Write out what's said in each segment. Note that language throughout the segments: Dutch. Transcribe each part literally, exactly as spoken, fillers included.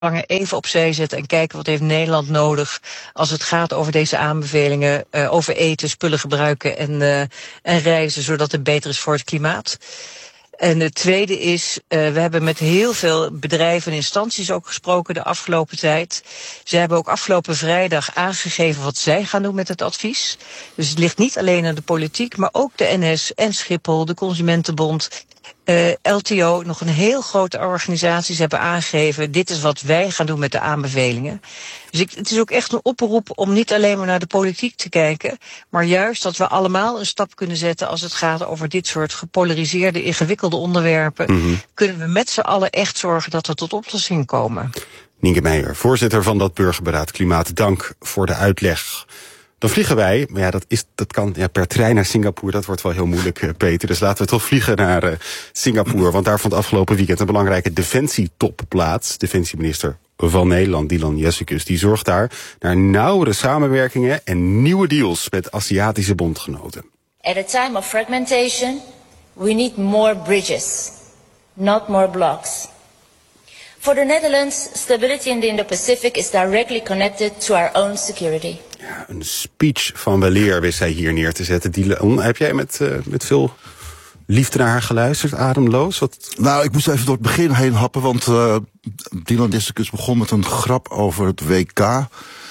even opzij zetten en kijken wat heeft Nederland nodig als het gaat over deze aanbevelingen, uh, over eten, spullen gebruiken en, uh, en reizen, zodat het beter is voor het klimaat. En het tweede is, uh, we hebben met heel veel bedrijven en instanties ook gesproken de afgelopen tijd. Ze hebben ook afgelopen vrijdag aangegeven wat zij gaan doen met het advies. Dus het ligt niet alleen aan de politiek, maar ook de N S en Schiphol, de Consumentenbond, uh, L T O, nog een heel grote organisaties hebben aangegeven, dit is wat wij gaan doen met de aanbevelingen. Dus ik, het is ook echt een oproep om niet alleen maar naar de politiek te kijken, maar juist dat we allemaal een stap kunnen zetten als het gaat over dit soort gepolariseerde, ingewikkelde onderwerpen. Mm-hmm. Kunnen we met z'n allen echt zorgen dat we tot oplossing komen. Nienke Meijer, voorzitter van dat burgerberaad Klimaat, dank voor de uitleg. Dan vliegen wij, maar ja, dat, is, dat kan ja, per trein naar Singapore, dat wordt wel heel moeilijk, Peter. Dus laten we toch vliegen naar uh, Singapore, want daar vond afgelopen weekend een belangrijke defensietop plaats. Defensieminister van Nederland, Dilan Jessicus, die zorgt daar naar nauwere samenwerkingen en nieuwe deals met Aziatische bondgenoten. At a time of fragmentation, we need more bridges, not more blocks. For the Netherlands, stability in the Indo-Pacific is directly connected to our own security. Ja, een speech van weleer wist hij hier neer te zetten. Dilan, heb jij met, uh, met veel liefde naar haar geluisterd, ademloos? Wat... Nou, ik moest even door het begin heen happen, want uh, Dilan Jessicus begon met een grap over het W K. Uh,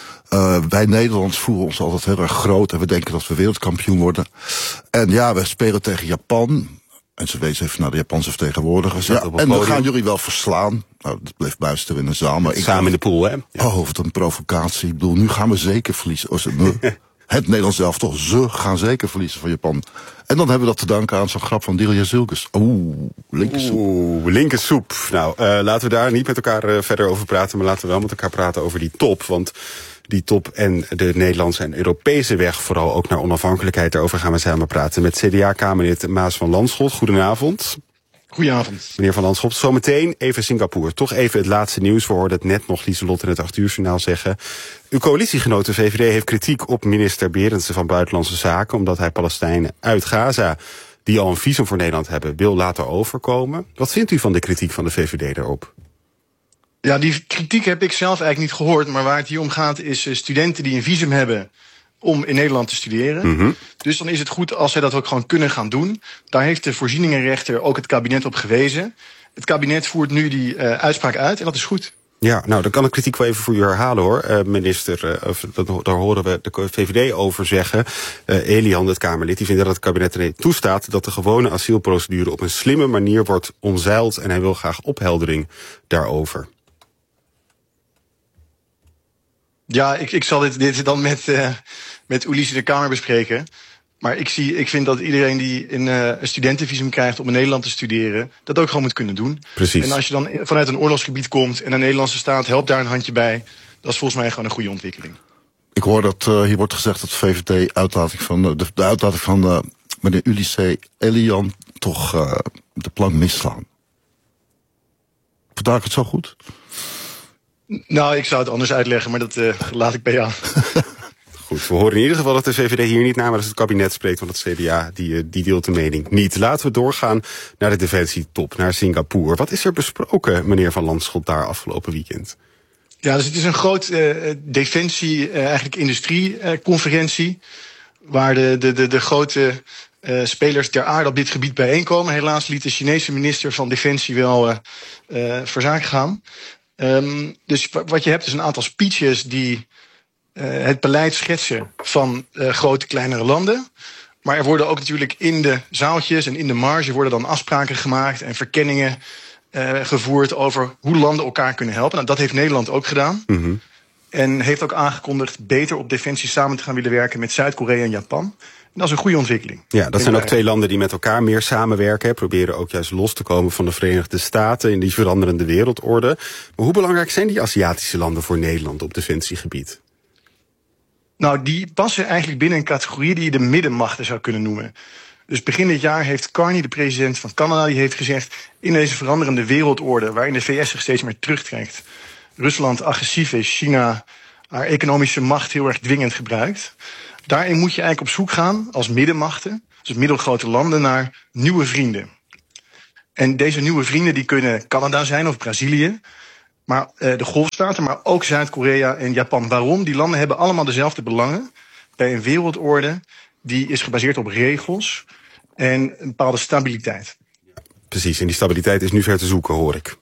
wij Nederlanders voelen ons altijd heel erg groot en we denken dat we wereldkampioen worden. En ja, we spelen tegen Japan. En ze wees even naar de Japanse vertegenwoordigers. Ja, en dan gaan jullie wel verslaan. Nou, dat bleef buiten in de zaal. Maar ik Samen in de pool, hè? Ja. Oh, wat een provocatie. Ik bedoel, nu gaan we zeker verliezen. Oh, ze, het Nederlands zelf toch, ze gaan zeker verliezen van Japan. En dan hebben we dat te danken aan zo'n grap van Dilan Jessicus. Oeh, linkersoep. Oeh, linkersoep. Nou, uh, laten we daar niet met elkaar uh, verder over praten, maar laten we wel met elkaar praten over die top. Want die top en de Nederlandse en Europese weg, vooral ook naar onafhankelijkheid, daarover gaan we samen praten met C D A-Kamerlid Maas van Landschot. Goedenavond. Goedenavond. Meneer Van Landschot, zometeen even Singapore. Toch even het laatste nieuws. We hoorden het net nog Lieselot in het acht uur journaal zeggen. Uw coalitiegenoot de V V D heeft kritiek op minister Berendsen van Buitenlandse Zaken, omdat hij Palestijnen uit Gaza, die al een visum voor Nederland hebben, wil laten overkomen. Wat vindt u van de kritiek van de V V D daarop? Ja, die kritiek heb ik zelf eigenlijk niet gehoord. Maar waar het hier om gaat is uh, studenten die een visum hebben om in Nederland te studeren. Mm-hmm. Dus dan is het goed als zij dat ook gewoon kunnen gaan doen. Daar heeft de voorzieningenrechter ook het kabinet op gewezen. Het kabinet voert nu die uh, uitspraak uit en dat is goed. Ja, nou, dan kan ik kritiek wel even voor u herhalen, hoor. Uh, minister, uh, of, dat, daar horen we de V V D over zeggen. Uh, Elian, het Kamerlid, die vindt dat het kabinet er toestaat dat de gewone asielprocedure op een slimme manier wordt omzeild en hij wil graag opheldering daarover. Ja, ik, ik zal dit, dit dan met, uh, met Ulysse de Kamer bespreken. Maar ik, zie, ik vind dat iedereen die een, uh, een studentenvisum krijgt om in Nederland te studeren, dat ook gewoon moet kunnen doen. Precies. En als je dan vanuit een oorlogsgebied komt en de Nederlandse staat helpt daar een handje bij, dat is volgens mij gewoon een goede ontwikkeling. Ik hoor dat uh, hier wordt gezegd dat de V V D uitlating van, uh, de, de uitlating van uh, meneer Ulysse Elian toch uh, de plank misslaan. Vertaal ik het zo goed? Nou, ik zou het anders uitleggen, maar dat uh, laat ik bij jou. Goed, we horen in ieder geval dat de V V D hier niet namens het kabinet spreekt, want het C D A die, die deelt de mening niet. Laten we doorgaan naar de defensietop, naar Singapore. Wat is er besproken, meneer Van Landschot, daar afgelopen weekend? Ja, dus het is een groot uh, defensie, uh, eigenlijk industrieconferentie, uh, waar de, de, de, de grote uh, spelers ter aarde op dit gebied bijeenkomen. Helaas liet de Chinese minister van Defensie wel uh, uh, voor zaken gaan. Um, dus wat je hebt is een aantal speeches die uh, het beleid schetsen van uh, grote, kleinere landen. Maar er worden ook natuurlijk in de zaaltjes en in de marge worden dan afspraken gemaakt en verkenningen uh, gevoerd over hoe landen elkaar kunnen helpen. Nou, dat heeft Nederland ook gedaan. Mm-hmm. En heeft ook aangekondigd beter op defensie samen te gaan willen werken met Zuid-Korea en Japan. En dat is een goede ontwikkeling. Ja, dat zijn ook twee landen die met elkaar meer samenwerken. Proberen ook juist los te komen van de Verenigde Staten in die veranderende wereldorde. Maar hoe belangrijk zijn die Aziatische landen voor Nederland op defensiegebied? Nou, die passen eigenlijk binnen een categorie die je de middenmachten zou kunnen noemen. Dus begin dit jaar heeft Carney, de president van Canada, die heeft gezegd, in deze veranderende wereldorde, waarin de V S zich steeds meer terugtrekt, Rusland agressief is, China haar economische macht heel erg dwingend gebruikt, daarin moet je eigenlijk op zoek gaan als middenmachten, dus middelgrote landen, naar nieuwe vrienden. En deze nieuwe vrienden die kunnen Canada zijn of Brazilië, maar uh, de Golfstaten, maar ook Zuid-Korea en Japan. Waarom? Die landen hebben allemaal dezelfde belangen bij een wereldorde die is gebaseerd op regels en een bepaalde stabiliteit. Precies, en die stabiliteit is nu ver te zoeken, hoor ik.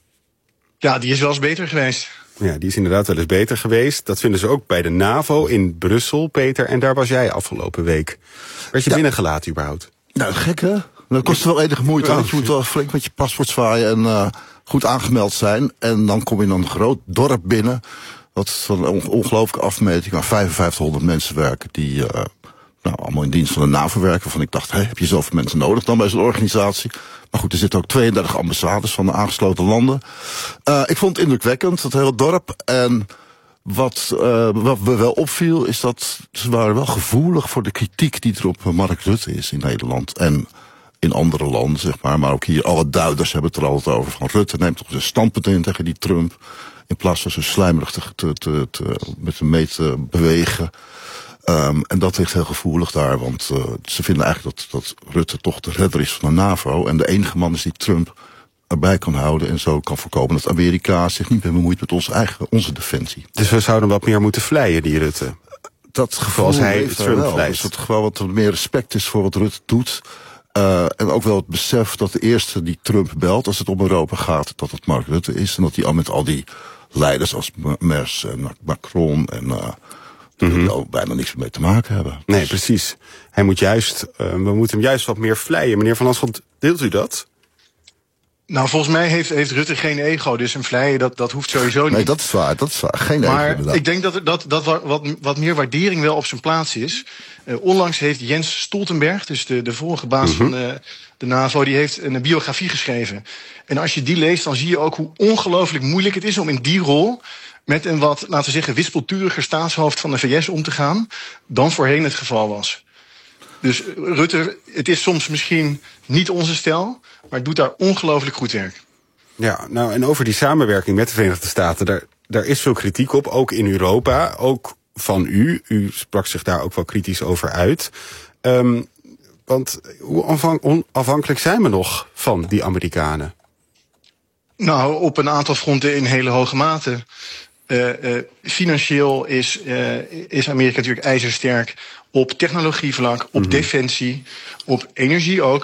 Ja, die is wel eens beter geweest. Ja, die is inderdaad wel eens beter geweest. Dat vinden ze ook bij de NAVO in Brussel, Peter. En daar was jij afgelopen week. Werd je ja. binnengelaten überhaupt? Nou, gek hè? Dat kost wel enige moeite. Ja. Je moet wel flink met je paspoort zwaaien en uh, goed aangemeld zijn. En dan kom je in een groot dorp binnen. Wat van een ongelooflijke afmeting waar vijfenvijftighonderd mensen werken. Die uh, nou, allemaal in dienst van de NAVO werken. Waarvan ik dacht, hé, heb je zoveel mensen nodig dan bij zo'n organisatie? Maar goed, er zitten ook tweeëndertig ambassades van de aangesloten landen. Uh, ik vond het indrukwekkend, dat hele dorp. En wat, uh, wat me wel opviel, is dat ze waren wel gevoelig voor de kritiek die er op Mark Rutte is in Nederland. En in andere landen, zeg maar. Maar ook hier, alle duiders hebben het er altijd over. Van Rutte neemt toch zijn standpunt in tegen die Trump. In plaats van zo slijmerig te, te, te, te, met hem mee te bewegen. Um, en dat ligt heel gevoelig daar, want uh, ze vinden eigenlijk dat, dat Rutte toch de redder is van de NAVO. En de enige man is die Trump erbij kan houden en zo kan voorkomen dat Amerika zich niet meer bemoeit met onze eigen, onze defensie. Dus we zouden wat meer moeten vleien, die Rutte? Dat gevoel als hij Trump vlijt. Dus dat er gewoon wat meer respect is voor wat Rutte doet. Uh, en ook wel het besef dat de eerste die Trump belt als het om Europa gaat, dat het Mark Rutte is. En dat hij al met al die leiders als Merz en Macron en uh, die mm-hmm. er bijna niks mee te maken hebben. Nee, precies. Hij moet juist, uh, we moeten hem juist wat meer vleien. Meneer Van Lanschot, deelt u dat? Nou, volgens mij heeft, heeft Rutte geen ego, dus een vleien, dat, dat hoeft sowieso niet. Nee, dat is waar, dat is waar. Geen ego, maar inderdaad. Ik denk dat, dat, dat wat, wat meer waardering wel op zijn plaats is. Uh, onlangs heeft Jens Stoltenberg, dus de, de vorige baas mm-hmm. van de, de NAVO, die heeft een biografie geschreven. En als je die leest, dan zie je ook hoe ongelooflijk moeilijk het is om in die rol met een wat, laten we zeggen, wispelturiger staatshoofd van de V S om te gaan dan voorheen het geval was. Dus Rutte, het is soms misschien niet onze stijl, maar het doet daar ongelooflijk goed werk. Ja, nou en over die samenwerking met de Verenigde Staten, daar, daar is veel kritiek op, ook in Europa, ook van u. U sprak zich daar ook wel kritisch over uit. Um, want hoe onafhankelijk zijn we nog van die Amerikanen? Nou, op een aantal fronten in hele hoge mate. Uh, uh, financieel is, uh, is Amerika natuurlijk ijzersterk op technologievlak, op mm-hmm. defensie, op energie ook.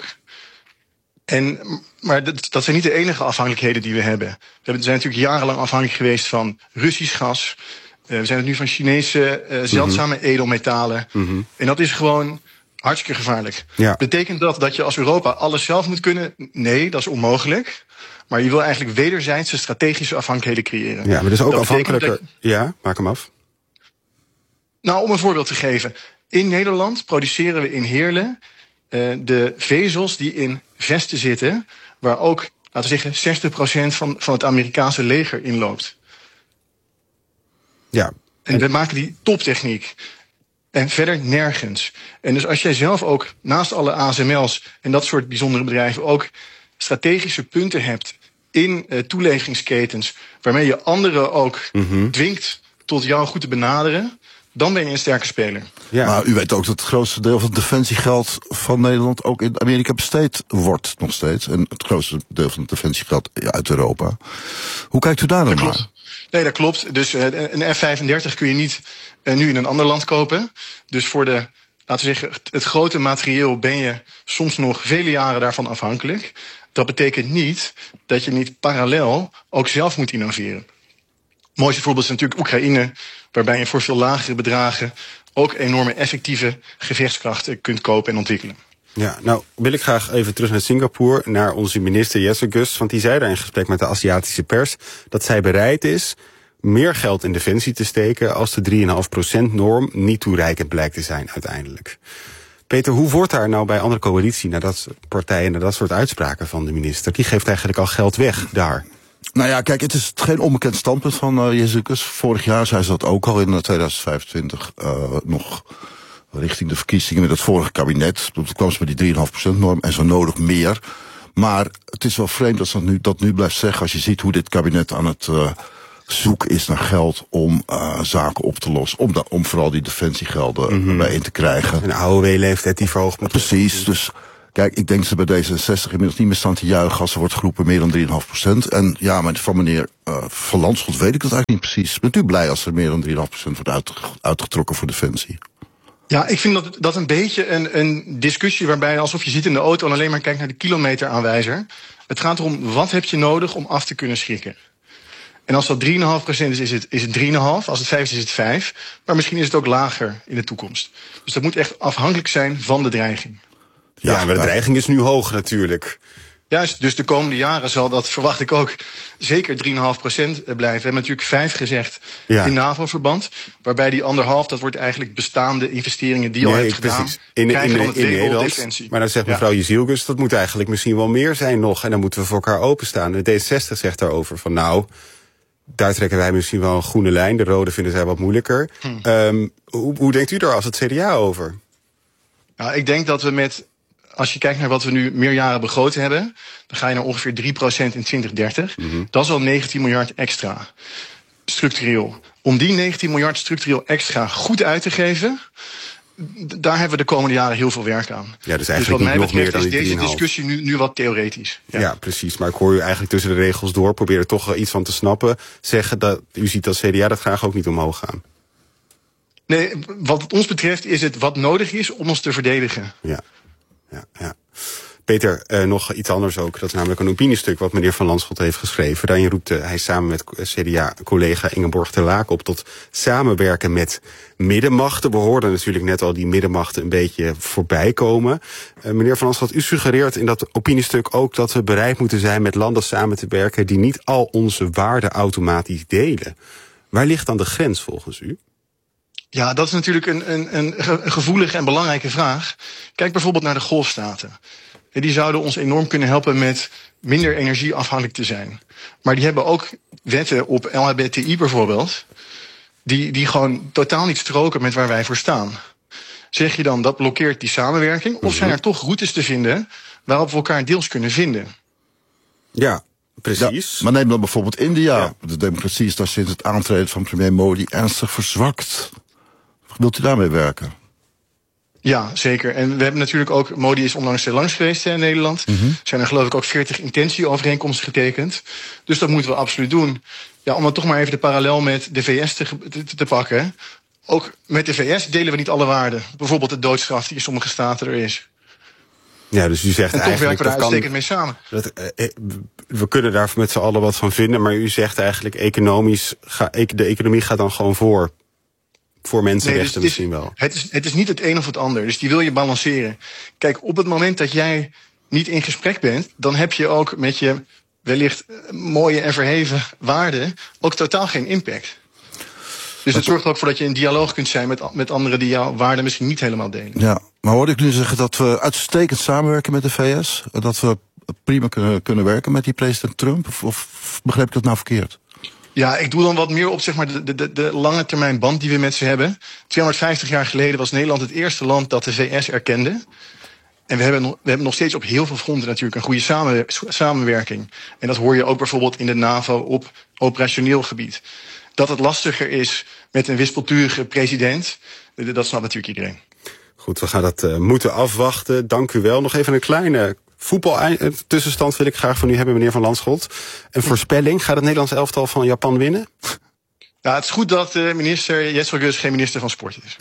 En, maar dat, dat zijn niet de enige afhankelijkheden die we hebben. We hebben, zijn natuurlijk jarenlang afhankelijk geweest van Russisch gas. Uh, we zijn het nu van Chinese uh, zeldzame mm-hmm. edelmetalen. Mm-hmm. En dat is gewoon hartstikke gevaarlijk. Ja. Betekent dat dat je als Europa alles zelf moet kunnen? Nee, dat is onmogelijk. Maar je wil eigenlijk wederzijdse strategische afhankelijkheden creëren. Ja, maar dus ook dat afhankelijker. Dat... Ja, maak hem af. Nou, om een voorbeeld te geven. In Nederland produceren we in Heerlen uh, de vezels die in vesten zitten, waar ook, laten we zeggen, zestig procent van, van het Amerikaanse leger in loopt. Ja. En we maken die toptechniek. En verder nergens. En dus als jij zelf ook naast alle A S M L's en dat soort bijzondere bedrijven ook strategische punten hebt in uh, toeleveringsketens, waarmee je anderen ook mm-hmm. dwingt tot jou goed te benaderen, dan ben je een sterke speler. Ja. Maar u weet ook dat het grootste deel van het defensiegeld van Nederland ook in Amerika besteed wordt nog steeds. En het grootste deel van het defensiegeld uit Europa. Hoe kijkt u daar dan naar? Nee, dat klopt. Dus uh, een F vijfendertig kun je niet uh, nu in een ander land kopen. Dus voor de, laten we zeggen, het, het grote materieel ben je soms nog vele jaren daarvan afhankelijk. Dat betekent niet dat je niet parallel ook zelf moet innoveren. Het mooiste voorbeeld is natuurlijk Oekraïne, waarbij je voor veel lagere bedragen ook enorme effectieve gevechtskrachten kunt kopen en ontwikkelen. Ja, nou wil ik graag even terug naar Singapore, naar onze minister Jesse Gus, want die zei daar in gesprek met de Aziatische pers dat zij bereid is meer geld in defensie te steken als de drie komma vijf procent norm niet toereikend blijkt te zijn uiteindelijk. Peter, hoe wordt daar nou bij andere coalitie, naar dat partijen, naar dat soort uitspraken van de minister? Die geeft eigenlijk al geld weg daar. Nou ja, kijk, het is geen onbekend standpunt van uh, Jesse Gus. Vorig jaar zei ze dat ook al in uh, tweeduizend vijfentwintig uh, nog richting de verkiezingen met het vorige kabinet. Toen kwam ze met die drie komma vijf procent norm en zo nodig meer. Maar het is wel vreemd dat ze dat nu, dat nu blijft zeggen als je ziet hoe dit kabinet aan het uh, zoeken is naar geld om uh, zaken op te lossen. Om, da, om vooral die defensiegelden mm-hmm. bijeen te krijgen. Een A O W-leeftijd die verhoogd moet Precies, dus Kijk, ik denk dat ze bij D zesenzestig inmiddels niet meer staan te juichen als er wordt geroepen meer dan drie komma vijf procent. En ja, maar van meneer uh, Van Landschot weet ik dat eigenlijk niet precies. Bent u blij als er meer dan drie komma vijf procent wordt uitge- uitgetrokken voor Defensie? Ja, ik vind dat, dat een beetje een, een discussie waarbij alsof je zit in de auto en alleen maar kijkt naar de kilometeraanwijzer. Het gaat erom, wat heb je nodig om af te kunnen schrikken? En als dat drie komma vijf procent is, is het, is het drie komma vijf. Als het vijf is, is het vijf. Maar misschien is het ook lager in de toekomst. Dus dat moet echt afhankelijk zijn van de dreiging. Ja, ja maar de dreiging is nu hoog natuurlijk. Juist, dus de komende jaren zal dat, verwacht ik ook, zeker drie komma vijf procent blijven. We hebben natuurlijk vijf gezegd ja. in NAVO-verband. Waarbij die anderhalf, dat wordt eigenlijk bestaande investeringen die nee, al heeft gedaan. Precies. In, in, in, in Nederland. Maar dan zegt mevrouw ja. Jezielgus, dat moet eigenlijk misschien wel meer zijn nog. En dan moeten we voor elkaar openstaan. De D zesenzestig zegt daarover van nou, daar trekken wij misschien wel een groene lijn. De rode vinden zij wat moeilijker. Hm. Um, hoe, hoe denkt u daar als het C D A over? Nou, ik denk dat we met, als je kijkt naar wat we nu meerjaren begroot hebben, dan ga je naar ongeveer drie procent in twintig dertig. Mm-hmm. Dat is al negentien miljard extra. Structureel. Om die negentien miljard structureel extra goed uit te geven, daar hebben we de komende jaren heel veel werk aan. Ja, dus, dus wat mij betreft is deze discussie nu, nu wat theoretisch. Ja. ja, precies. Maar ik hoor u eigenlijk tussen de regels door, probeer er toch wel iets van te snappen, zeggen dat u ziet dat C D A dat graag ook niet omhoog gaan. Nee, wat het ons betreft is het wat nodig is om ons te verdedigen. Ja, ja, ja. Peter, uh, nog iets anders ook. Dat is namelijk een opiniestuk wat meneer Van Landschot heeft geschreven. Daarin roept uh, hij samen met C D A-collega Ingeborg ter Laak op tot samenwerken met middenmachten. We hoorden natuurlijk net al die middenmachten een beetje voorbij komen. Uh, meneer Van Landschot, u suggereert in dat opiniestuk ook dat we bereid moeten zijn met landen samen te werken die niet al onze waarden automatisch delen. Waar ligt dan de grens volgens u? Ja, dat is natuurlijk een, een, een gevoelige en belangrijke vraag. Kijk bijvoorbeeld naar de Golfstaten. Die zouden ons enorm kunnen helpen met minder energieafhankelijk te zijn. Maar die hebben ook wetten op L H B T I bijvoorbeeld, die, die gewoon totaal niet stroken met waar wij voor staan. Zeg je dan dat blokkeert die samenwerking? Of zijn er toch routes te vinden waarop we elkaar deels kunnen vinden? Ja, precies. Ja, maar neem dan bijvoorbeeld India. Ja. De democratie is daar sinds het aantreden van premier Modi ernstig verzwakt. Wilt u daarmee werken? Ja, zeker. En we hebben natuurlijk ook, Modi is onlangs langs geweest hè, in Nederland. Mm-hmm. Zijn er geloof ik ook veertig intentieovereenkomsten getekend. Dus dat moeten we absoluut doen. Ja, om dan toch maar even de parallel met de V S te, te, te pakken. Ook met de V S delen we niet alle waarden. Bijvoorbeeld de doodstraf die in sommige staten er is. Ja, dus u zegt en eigenlijk, toch werken we daar uitstekend kan, mee samen. Dat, uh, we kunnen daar met z'n allen wat van vinden. Maar u zegt eigenlijk, economisch, ga, de economie gaat dan gewoon voor. Voor mensenrechten nee, dus misschien wel. Het is, het is niet het een of het ander. Dus die wil je balanceren. Kijk, op het moment dat jij niet in gesprek bent, dan heb je ook met je wellicht mooie en verheven waarden ook totaal geen impact. Dus het zorgt er ook voor dat je in dialoog kunt zijn met, met anderen die jouw waarden misschien niet helemaal delen. Ja, maar hoorde ik nu zeggen dat we uitstekend samenwerken met de V S? Dat we prima kunnen, kunnen werken met die president Trump? Of, of begrijp ik dat nou verkeerd? Ja, ik doe dan wat meer op zeg maar, de, de, de lange termijn band die we met ze hebben. tweehonderdvijftig jaar geleden was Nederland het eerste land dat de V S erkende. En we hebben, nog, we hebben nog steeds op heel veel fronten natuurlijk een goede samen, samenwerking. En dat hoor je ook bijvoorbeeld in de NAVO op operationeel gebied. Dat het lastiger is met een wispelturige president, dat snapt natuurlijk iedereen. Goed, we gaan dat uh, moeten afwachten. Dank u wel. Nog even een kleine voetbal-tussenstand wil ik graag van u hebben, meneer Van Landschot. Een voorspelling, gaat het Nederlands elftal van Japan winnen? Ja, het is goed dat uh, minister Jezielgus geen minister van Sport is.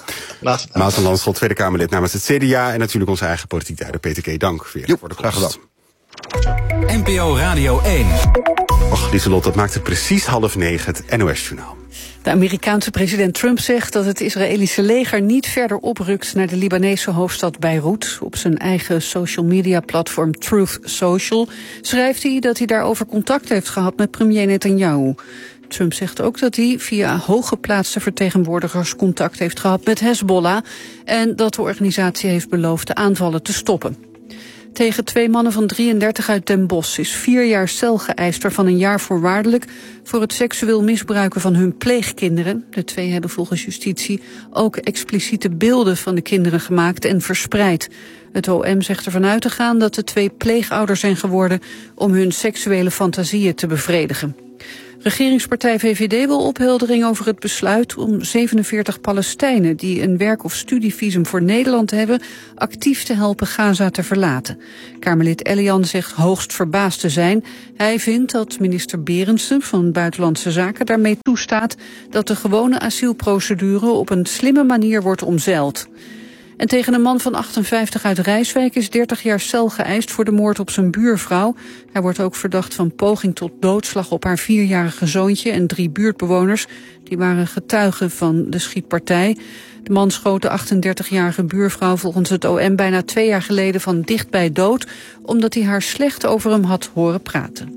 Maat van Landschot, Tweede Kamerlid namens het C D A en natuurlijk onze eigen politiek leider Peter K. Dank weer jo, voor de graag gedaan. N P O Radio één. Och, Lieselot, dat maakte precies half negen het N O S-journaal. De Amerikaanse president Trump zegt dat het Israëlische leger niet verder oprukt naar de Libanese hoofdstad Beirut. Op zijn eigen social media platform Truth Social schrijft hij dat hij daarover contact heeft gehad met premier Netanyahu. Trump zegt ook dat hij via hooggeplaatste vertegenwoordigers contact heeft gehad met Hezbollah en dat de organisatie heeft beloofd de aanvallen te stoppen. Tegen twee mannen van drieëndertig uit Den Bosch is vier jaar cel geëist, waarvan een jaar voorwaardelijk voor het seksueel misbruiken van hun pleegkinderen. De twee hebben volgens justitie ook expliciete beelden van de kinderen gemaakt en verspreid. Het O M zegt ervan uit te gaan dat de twee pleegouders zijn geworden om hun seksuele fantasieën te bevredigen. Regeringspartij V V D wil opheldering over het besluit om zevenenveertig Palestijnen die een werk- of studievisum voor Nederland hebben actief te helpen Gaza te verlaten. Kamerlid Elian zegt hoogst verbaasd te zijn. Hij vindt dat minister Berendsen van Buitenlandse Zaken daarmee toestaat dat de gewone asielprocedure op een slimme manier wordt omzeild. En tegen een man van achtenvijftig uit Rijswijk is dertig jaar cel geëist voor de moord op zijn buurvrouw. Hij wordt ook verdacht van poging tot doodslag op haar vierjarige zoontje en drie buurtbewoners. Die waren getuigen van de schietpartij. De man schoot de achtendertigjarige buurvrouw volgens het O M bijna twee jaar geleden van dichtbij dood, omdat hij haar slecht over hem had horen praten.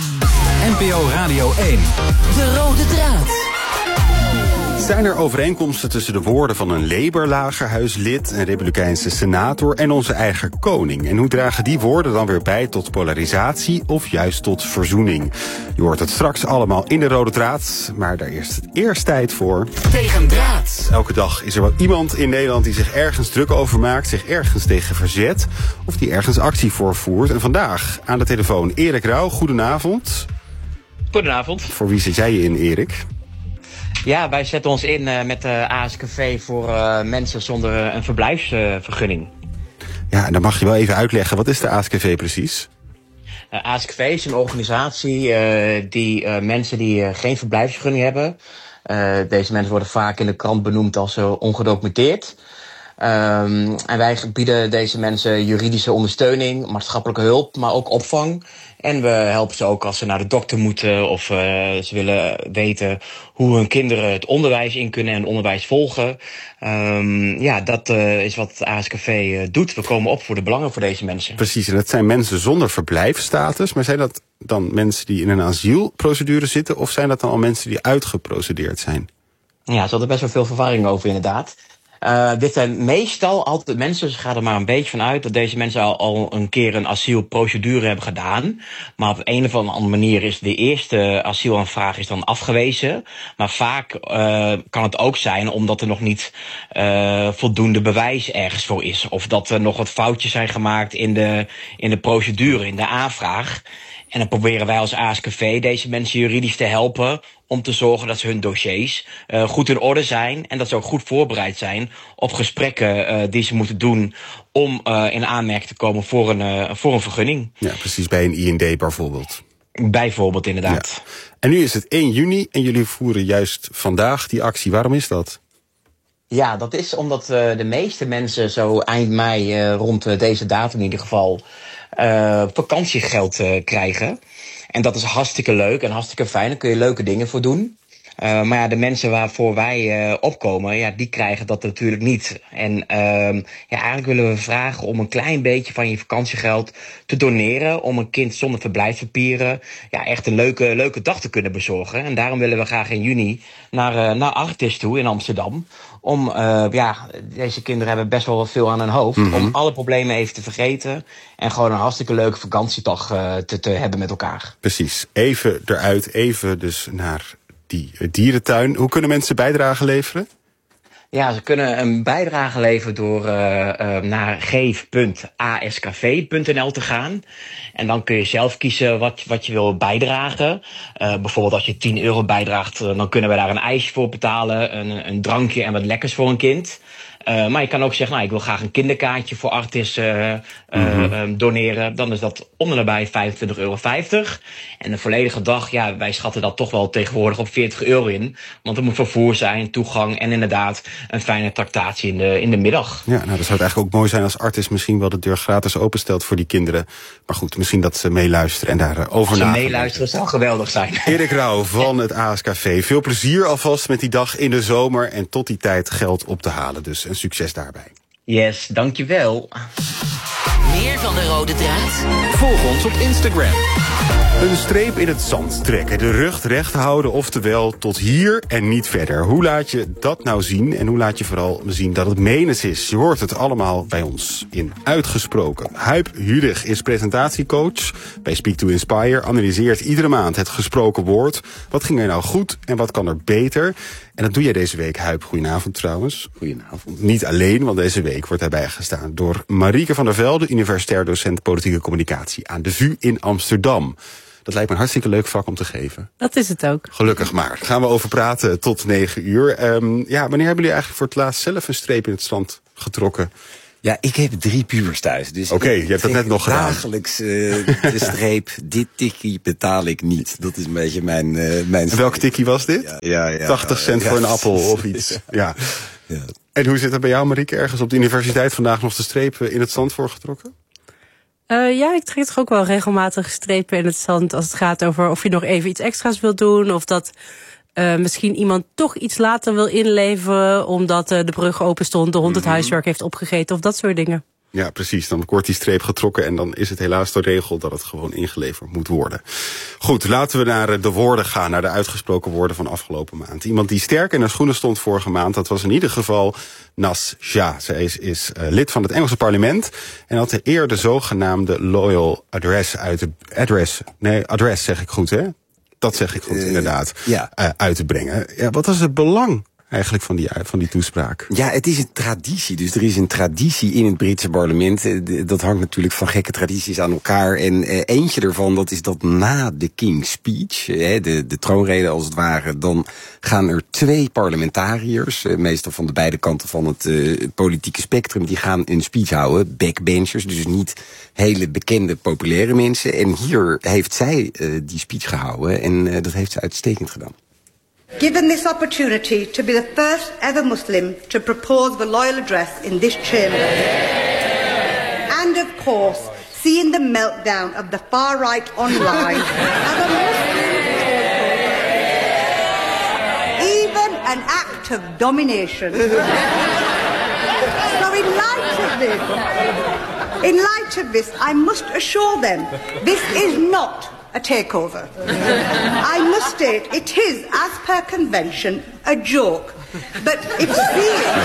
N P O Radio één. De rode draad. Zijn er overeenkomsten tussen de woorden van een Labour-lagerhuislid, een Republikeinse senator en onze eigen koning? En hoe dragen die woorden dan weer bij tot polarisatie of juist tot verzoening? Je hoort het straks allemaal in de rode draad, maar daar is het eerst tijd voor Tegen Draad. Elke dag is er wel iemand in Nederland die zich ergens druk over maakt, zich ergens tegen verzet of die ergens actie voor voert. En vandaag aan de telefoon Erik Rauw, goedenavond. Goedenavond. Voor wie zit jij je in, Erik? Ja, wij zetten ons in uh, met de A S K V voor uh, mensen zonder uh, een verblijfsvergunning. Uh, ja, en dan mag je wel even uitleggen, wat is de A S K V precies? Uh, A S K V is een organisatie uh, die uh, mensen die uh, geen verblijfsvergunning hebben. Uh, deze mensen worden vaak in de krant benoemd als uh, ongedocumenteerd. Um, en wij bieden deze mensen juridische ondersteuning, maatschappelijke hulp, maar ook opvang. En we helpen ze ook als ze naar de dokter moeten of uh, ze willen weten hoe hun kinderen het onderwijs in kunnen en het onderwijs volgen. Um, ja, dat uh, is wat het A S K V uh, doet. We komen op voor de belangen voor deze mensen. Precies, en dat zijn mensen zonder verblijfsstatus. Maar zijn dat dan mensen die in een asielprocedure zitten of zijn dat dan al mensen die uitgeprocedeerd zijn? Ja, er zat er best wel veel verwarring over inderdaad. Uh, dit zijn meestal altijd mensen, dus ga er maar een beetje van uit dat deze mensen al, al een keer een asielprocedure hebben gedaan. Maar op een of andere manier is de eerste asielaanvraag is dan afgewezen. Maar vaak uh, kan het ook zijn omdat er nog niet uh, voldoende bewijs ergens voor is. Of dat er nog wat foutjes zijn gemaakt in de, in de procedure, in de aanvraag. En dan proberen wij als A S K V deze mensen juridisch te helpen om te zorgen dat ze hun dossiers uh, goed in orde zijn en dat ze ook goed voorbereid zijn op gesprekken uh, die ze moeten doen om uh, in aanmerking te komen voor een, uh, voor een vergunning. Ja, precies, bij een I N D bijvoorbeeld. Bijvoorbeeld, inderdaad. Ja. En nu is het één juni en jullie voeren juist vandaag die actie. Waarom is dat? Ja, dat is omdat uh, de meeste mensen zo eind mei, uh, rond uh, deze datum in ieder geval, uh, vakantiegeld uh, krijgen. En dat is hartstikke leuk en hartstikke fijn. Daar kun je leuke dingen voor doen. Uh, maar ja, de mensen waarvoor wij uh, opkomen, ja, die krijgen dat natuurlijk niet. En uh, ja, eigenlijk willen we vragen om een klein beetje van je vakantiegeld te doneren om een kind zonder verblijfspapieren ja, echt een leuke, leuke dag te kunnen bezorgen. En daarom willen we graag in juni naar, uh, naar Artis toe in Amsterdam. Om, uh, ja, deze kinderen hebben best wel wat veel aan hun hoofd. Mm-hmm. Om alle problemen even te vergeten. En gewoon een hartstikke leuke vakantiedag uh, te, te hebben met elkaar. Precies. Even eruit, even dus naar die dierentuin. Hoe kunnen mensen bijdrage leveren? Ja, ze kunnen een bijdrage leveren door uh, uh, naar geef punt a s k v punt n l te gaan. En dan kun je zelf kiezen wat, wat je wil bijdragen. Uh, bijvoorbeeld als je tien euro bijdraagt, uh, dan kunnen we daar een ijsje voor betalen, een, een drankje en wat lekkers voor een kind. Uh, maar je kan ook zeggen, nou, ik wil graag een kinderkaartje voor Artis uh, mm-hmm. uh, doneren. Dan is dat om en nabij vijfentwintig euro vijftig. En de volledige dag, ja, wij schatten dat toch wel tegenwoordig op veertig euro in. Want er moet vervoer zijn, toegang en inderdaad een fijne tractatie in de, in de middag. Ja, nou, dat zou het eigenlijk ook mooi zijn als Artis misschien wel de deur gratis openstelt voor die kinderen. Maar goed, misschien dat ze meeluisteren en daarover Als ze na. meeluisteren zou geweldig zijn. Erik Rauw van het A S K V. Veel plezier alvast met die dag in de zomer en tot die tijd geld op te halen. Dus en succes daarbij. Yes, dankjewel. Meer van de rode draad? Volg ons op Instagram. Een streep in het zand trekken, de rug recht houden, oftewel tot hier en niet verder. Hoe laat je dat nou zien en hoe laat je vooral zien dat het menens is? Je hoort het allemaal bij ons in Uitgesproken. Huib Hudig is presentatiecoach bij Speak to Inspire, analyseert iedere maand het gesproken woord. Wat ging er nou goed en wat kan er beter? En dat doe jij deze week, Huib. Goedenavond trouwens. Goedenavond. Niet alleen, want deze week wordt hij bijgestaan door Marieke van der Velde, universitair docent politieke communicatie aan de V U in Amsterdam. Dat lijkt me een hartstikke leuk vak om te geven. Dat is het ook. Gelukkig maar. Daar gaan we over praten tot negen uur. Um, ja, wanneer hebben jullie eigenlijk voor het laatst zelf een streep in het zand getrokken? Ja, ik heb drie pubers thuis. Dus Oké, okay, je hebt dat net nog gedaan. Dagelijks uh, de streep, dit tikkie betaal ik niet. Dat is een beetje mijn... Uh, mijn en welk tikkie was dit? Ja, ja, ja, tachtig cent ja, voor een appel of iets. Ja. Ja. En hoe zit het bij jou, Marieke? Ergens op de universiteit vandaag nog de streep in het zand voorgetrokken? Uh, ja, ik trek toch ook wel regelmatig strepen in het zand als het gaat over of je nog even iets extra's wilt doen. Of dat uh, misschien iemand toch iets later wil inleveren omdat uh, de brug open stond, de hond het huiswerk heeft opgegeten of dat soort dingen. Ja, precies. Dan wordt die streep getrokken en dan is het helaas de regel dat het gewoon ingeleverd moet worden. Goed, laten we naar de woorden gaan, naar de uitgesproken woorden van afgelopen maand. Iemand die sterk in haar schoenen stond vorige maand, dat was in ieder geval Nas Shah. Zij is, is uh, lid van het Engelse parlement en had de eer de zogenaamde Loyal Address uit de address. Nee, adres zeg ik goed, hè? Dat zeg ik goed, uh, inderdaad. Ja. Uh, uit te brengen. Ja, wat was het belang eigenlijk van die, van die toespraak? Ja, het is een traditie. Dus er is een traditie in het Britse parlement. Dat hangt natuurlijk van gekke tradities aan elkaar. En eh, eentje ervan, dat is dat na de King's Speech, eh, de, de troonrede als het ware, dan gaan er twee parlementariërs, eh, meestal van de beide kanten van het eh, politieke spectrum, die gaan een speech houden. Backbenchers, dus niet hele bekende, populaire mensen. En hier heeft zij eh, die speech gehouden en eh, dat heeft ze uitstekend gedaan. Given this opportunity to be the first ever Muslim to propose the loyal address in this chamber, and of course, seeing the meltdown of the far right online as a Muslim even an act of domination. So in light of this, in light of this, I must assure them this is not a takeover. I must state it is, as per convention, a joke. But it's serious.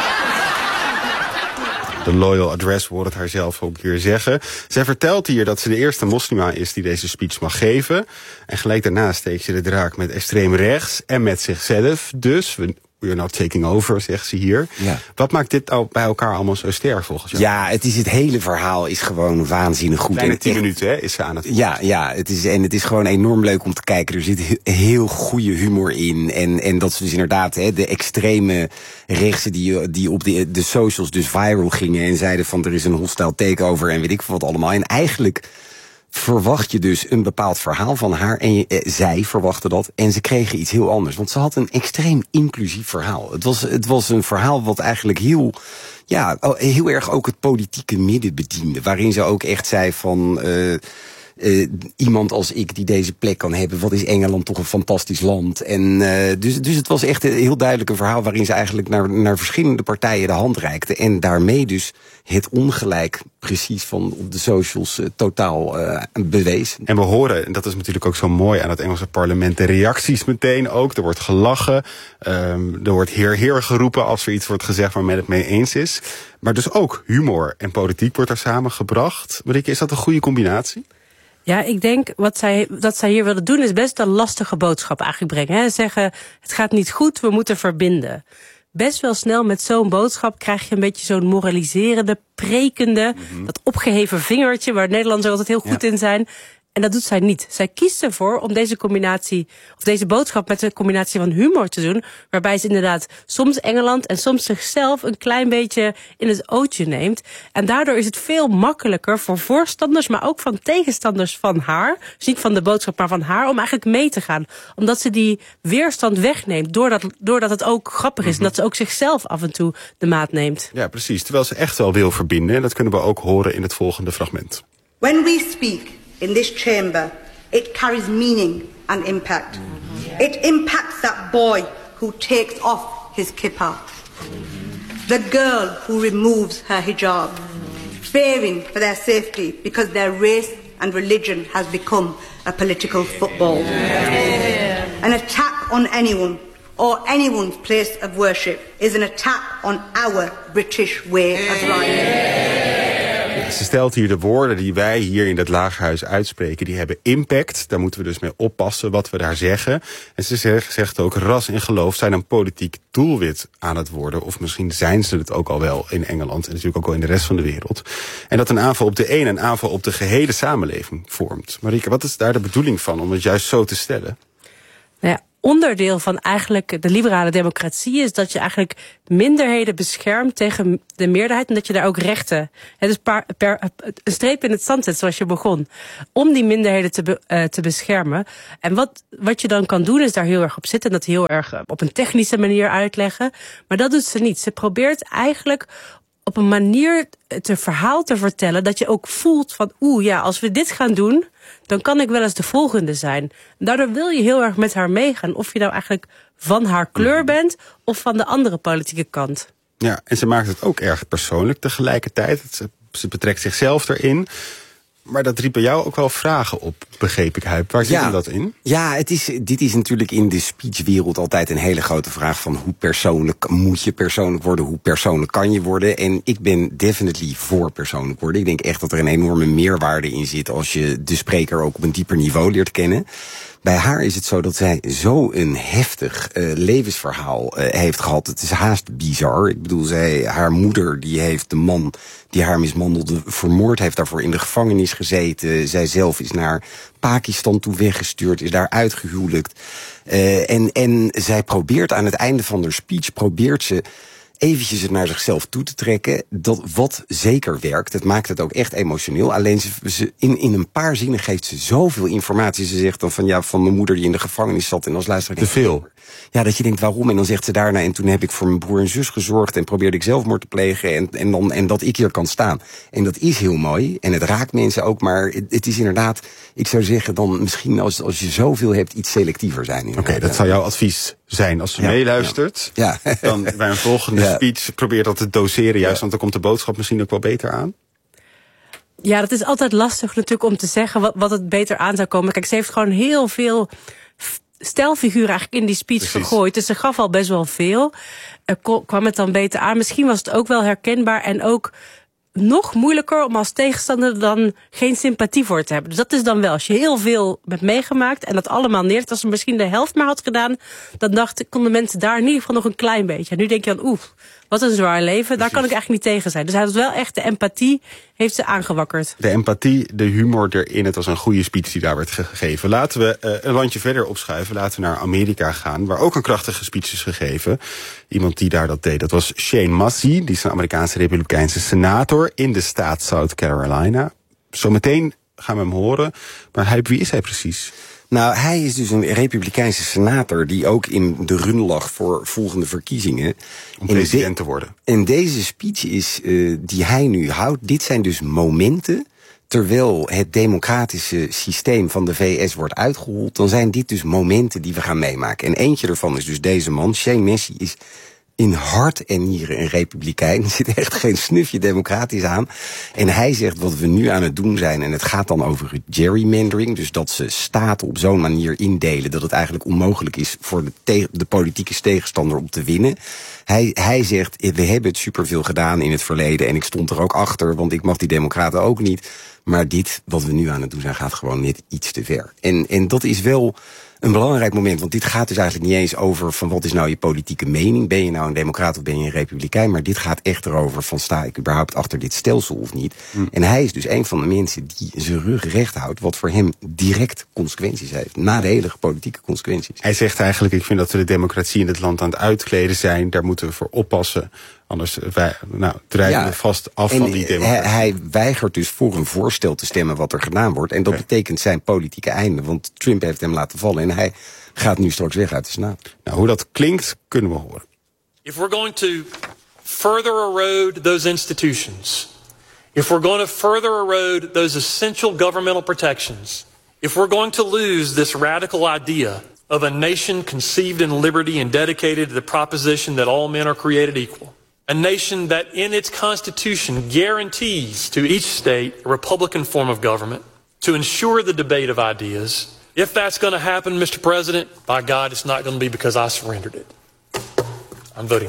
De Loyal Address hoort het haar zelf ook hier zeggen. Zij vertelt hier dat ze de eerste moslima is die deze speech mag geven. En gelijk daarna steekt ze de draak met extreem rechts en met zichzelf. Dus we We're not taking over, zegt ze hier. Ja. Wat maakt dit nou bij elkaar allemaal zo sterk volgens jou? Ja, het is het hele verhaal is gewoon waanzinnig goed. Kleine tien minuten, hè, is ze aan het woord. Ja, ja, het is, en het is gewoon enorm leuk om te kijken. Er zit heel goede humor in. En, en dat ze dus inderdaad, hè, de extreme rechtse die, die op de, de socials dus viral gingen en zeiden van er is een hostile takeover en weet ik veel wat allemaal. En eigenlijk verwacht je dus een bepaald verhaal van haar. En je, eh, zij verwachtte dat. En ze kregen iets heel anders. Want ze had een extreem inclusief verhaal. Het was, het was een verhaal wat eigenlijk heel, ja, heel erg ook het politieke midden bediende. Waarin ze ook echt zei van Uh, Uh, iemand als ik die deze plek kan hebben. Wat is Engeland toch een fantastisch land. En uh, dus, dus het was echt een heel duidelijk een verhaal waarin ze eigenlijk naar, naar verschillende partijen de hand reikte. En daarmee dus het ongelijk precies van op de socials uh, totaal uh, bewees. En we horen, en dat is natuurlijk ook zo mooi aan het Engelse parlement, de reacties meteen ook. Er wordt gelachen, um, er wordt heer heer geroepen als er iets wordt gezegd waar men het mee eens is. Maar dus ook humor en politiek wordt er samengebracht. Marieke, is dat een goede combinatie? Ja, ik denk wat zij, dat zij hier willen doen is best een lastige boodschap eigenlijk brengen. Hè. Zeggen, het gaat niet goed, we moeten verbinden. Best wel snel met zo'n boodschap krijg je een beetje zo'n moraliserende, prekende, mm-hmm. dat opgeheven vingertje waar Nederlanders altijd heel goed ja. in zijn. En dat doet zij niet. Zij kiest ervoor om deze combinatie, of deze boodschap met een combinatie van humor te doen, waarbij ze inderdaad soms Engeland en soms zichzelf een klein beetje in het ootje neemt. En daardoor is het veel makkelijker voor voorstanders, maar ook van tegenstanders van haar, dus niet van de boodschap, maar van haar, om eigenlijk mee te gaan. Omdat ze die weerstand wegneemt, doordat, doordat het ook grappig is, mm-hmm. en dat ze ook zichzelf af en toe de maat neemt. Ja, precies. Terwijl ze echt wel wil verbinden. En dat kunnen we ook horen in het volgende fragment. When we speak in this chamber, it carries meaning and impact. It impacts that boy who takes off his kippah, the girl who removes her hijab, fearing for their safety because their race and religion has become a political football. An attack on anyone or anyone's place of worship is an attack on our British way of life. Ze stelt hier de woorden die wij hier in het Lagerhuis uitspreken, die hebben impact. Daar moeten we dus mee oppassen wat we daar zeggen. En ze zegt, zegt ook, ras en geloof zijn een politiek doelwit aan het worden. Of misschien zijn ze het ook al wel in Engeland en natuurlijk ook al in de rest van de wereld. En dat een aanval op de een een aanval op de gehele samenleving vormt. Marieke, wat is daar de bedoeling van om het juist zo te stellen? Nou ja, onderdeel van eigenlijk de liberale democratie is dat je eigenlijk minderheden beschermt tegen de meerderheid en dat je daar ook rechten, het is per, per, een streep in het zand zet zoals je begon, om die minderheden te, be, uh, te beschermen. En wat, wat je dan kan doen is daar heel erg op zitten en dat heel erg op een technische manier uitleggen. Maar dat doet ze niet. Ze probeert eigenlijk op een manier het verhaal te vertellen dat je ook voelt van oeh ja, als we dit gaan doen, dan kan ik wel eens de volgende zijn. Daardoor wil je heel erg met haar meegaan, of je nou eigenlijk van haar kleur bent of van de andere politieke kant. Ja, en ze maakt het ook erg persoonlijk tegelijkertijd. Ze, ze betrekt zichzelf erin. Maar dat riep bij jou ook wel vragen op, begreep ik, Huip. Waar zit ja, hem dat in? Ja, het is, dit is natuurlijk in de speechwereld altijd een hele grote vraag van hoe persoonlijk moet je persoonlijk worden, hoe persoonlijk kan je worden. En ik ben definitely voor persoonlijk worden. Ik denk echt dat er een enorme meerwaarde in zit als je de spreker ook op een dieper niveau leert kennen. Bij haar is het zo dat zij zo'n heftig uh, levensverhaal uh, heeft gehad. Het is haast bizar. Ik bedoel, zij, haar moeder die heeft de man die haar mishandelde vermoord, heeft daarvoor in de gevangenis gezeten. Zij zelf is naar Pakistan toe weggestuurd, is daar uitgehuwelijkt. Uh, en, en zij probeert aan het einde van haar speech, probeert ze eventjes het naar zichzelf toe te trekken, dat wat zeker werkt. Het maakt het ook echt emotioneel. Alleen ze, ze, in, in een paar zinnen geeft ze zoveel informatie. Ze zegt dan van ja, van mijn moeder die in de gevangenis zat en als luisteraar. Te veel. Ja, dat je denkt waarom? En dan zegt ze daarna en toen heb ik voor mijn broer en zus gezorgd en probeerde ik zelfmoord te plegen en, en, dan, en dat ik hier kan staan. En dat is heel mooi en het raakt mensen ook, maar het, het is inderdaad, ik zou zeggen dan misschien als, als je zoveel hebt iets selectiever zijn. Oké, okay, dat zou jouw advies zijn als ze ja, meeluistert. Ja. Ja. Dan bij een volgende ja. speech probeer dat te doseren juist, ja. want dan komt de boodschap misschien ook wel beter aan. Ja, dat is altijd lastig natuurlijk om te zeggen wat, wat het beter aan zou komen. Kijk, ze heeft gewoon heel veel stelfiguren eigenlijk in die speech Precies. gegooid. Dus ze gaf al best wel veel. Uh, kwam het dan beter aan? Misschien was het ook wel herkenbaar en ook nog moeilijker om als tegenstander dan geen sympathie voor te hebben. Dus dat is dan wel, als je heel veel hebt meegemaakt en dat allemaal neert, als ze misschien de helft maar had gedaan, dan dacht ik, konden mensen daar in ieder geval nog een klein beetje. En nu denk je dan, oeh, wat een zwaar leven. Precies. Daar kan ik eigenlijk niet tegen zijn. Dus hij had wel echt de empathie, heeft ze aangewakkerd. De empathie, de humor erin, het was een goede speech die daar werd gegeven. Laten we uh, een landje verder opschuiven. Laten we naar Amerika gaan, waar ook een krachtige speech is gegeven. Iemand die daar dat deed, dat was Shane Massey. Die is een Amerikaanse Republikeinse senator in de staat South Carolina. Zometeen gaan we hem horen. Maar hij, wie is hij precies? Nou, hij is dus een Republikeinse senator die ook in de run lag voor volgende verkiezingen. Om president te worden. En deze speech is, uh, die hij nu houdt, dit zijn dus momenten, terwijl het democratische systeem van de V S wordt uitgehold, dan zijn dit dus momenten die we gaan meemaken. En eentje ervan is dus deze man, Shane Massey, is in hart en nieren een republikein. Er zit echt geen snufje democratisch aan. En hij zegt wat we nu aan het doen zijn, en het gaat dan over het gerrymandering, dus dat ze staten op zo'n manier indelen dat het eigenlijk onmogelijk is voor de, te- de politieke tegenstander om te winnen. Hij, hij zegt, we hebben het superveel gedaan in het verleden en ik stond er ook achter, want ik mag die democraten ook niet. Maar dit, wat we nu aan het doen zijn, gaat gewoon net iets te ver. En, en dat is wel een belangrijk moment, want dit gaat dus eigenlijk niet eens over van wat is nou je politieke mening. Ben je nou een democraat of ben je een republikein? Maar dit gaat echt erover van sta ik überhaupt achter dit stelsel of niet. Mm. En hij is dus een van de mensen die zijn rug recht houdt, wat voor hem direct consequenties heeft. Nadelige politieke consequenties. Hij zegt eigenlijk, ik vind dat we de democratie in het land aan het uitkleden zijn. Daar moeten we voor oppassen. Anders wij, nou, drijven ja, we vast af van die democratie. Hij, hij weigert dus voor een voorstel te stemmen wat er gedaan wordt. En dat okay. betekent zijn politieke einde. Want Trump heeft hem laten vallen en hij gaat nu straks weg uit de Senaat. Nou, hoe dat klinkt, kunnen we horen. If we're going to further erode those institutions, if we're going to further erode those essential governmental protections, if we're going to lose this radical idea of a nation conceived in liberty and dedicated to the proposition that all men are created equal, a nation that in its constitution guarantees to each state a republican form of government to ensure the debate of ideas. If that's going to happen, Mister President, by God, it's not going to be because I surrendered it. I'm voting no.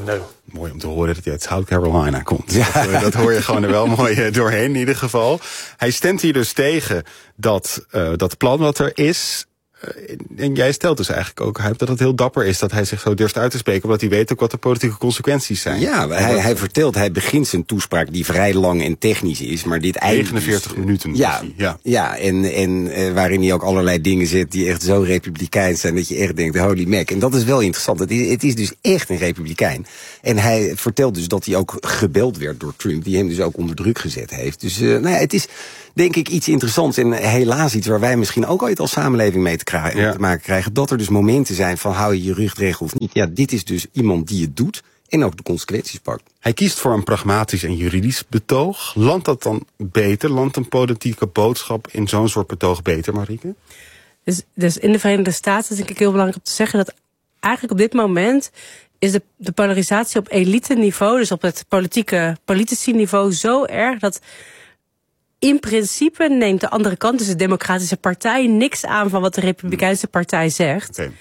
Mooi om te horen dat hij uit South Carolina komt. Ja. Dat, dat hoor je gewoon er wel mooi doorheen in ieder geval. Hij stemt hier dus tegen dat, uh, dat plan wat er is. En jij stelt dus eigenlijk ook Huip, dat het heel dapper is dat hij zich zo durft uit te spreken, omdat hij weet ook wat de politieke consequenties zijn. Ja, hij, hij vertelt, hij begint zijn toespraak die vrij lang en technisch is, maar dit negenenveertig dus, minuten. Ja, ja. ja en, en uh, waarin hij ook allerlei dingen zet die echt zo republikeins zijn dat je echt denkt, holy mac. En dat is wel interessant. Het is, het is dus echt een republikein. En hij vertelt dus dat hij ook gebeld werd door Trump, die hem dus ook onder druk gezet heeft. Dus uh, nou ja, het is denk ik iets interessants en helaas iets waar wij misschien ook ooit als samenleving mee te, krijgen, ja. te maken krijgen. Dat er dus momenten zijn van hou je je rug recht of niet. Ja, dit is dus iemand die het doet en ook de consequenties pakt. Hij kiest voor een pragmatisch en juridisch betoog. Landt dat dan beter? Landt een politieke boodschap in zo'n soort betoog beter, Marieke? Dus, dus in de Verenigde Staten is denk ik heel belangrijk om te zeggen dat eigenlijk op dit moment is de, de polarisatie op elite niveau, dus op het politieke politici niveau zo erg dat in principe neemt de andere kant, dus de Democratische Partij, niks aan van wat de Republikeinse Partij zegt. Okay.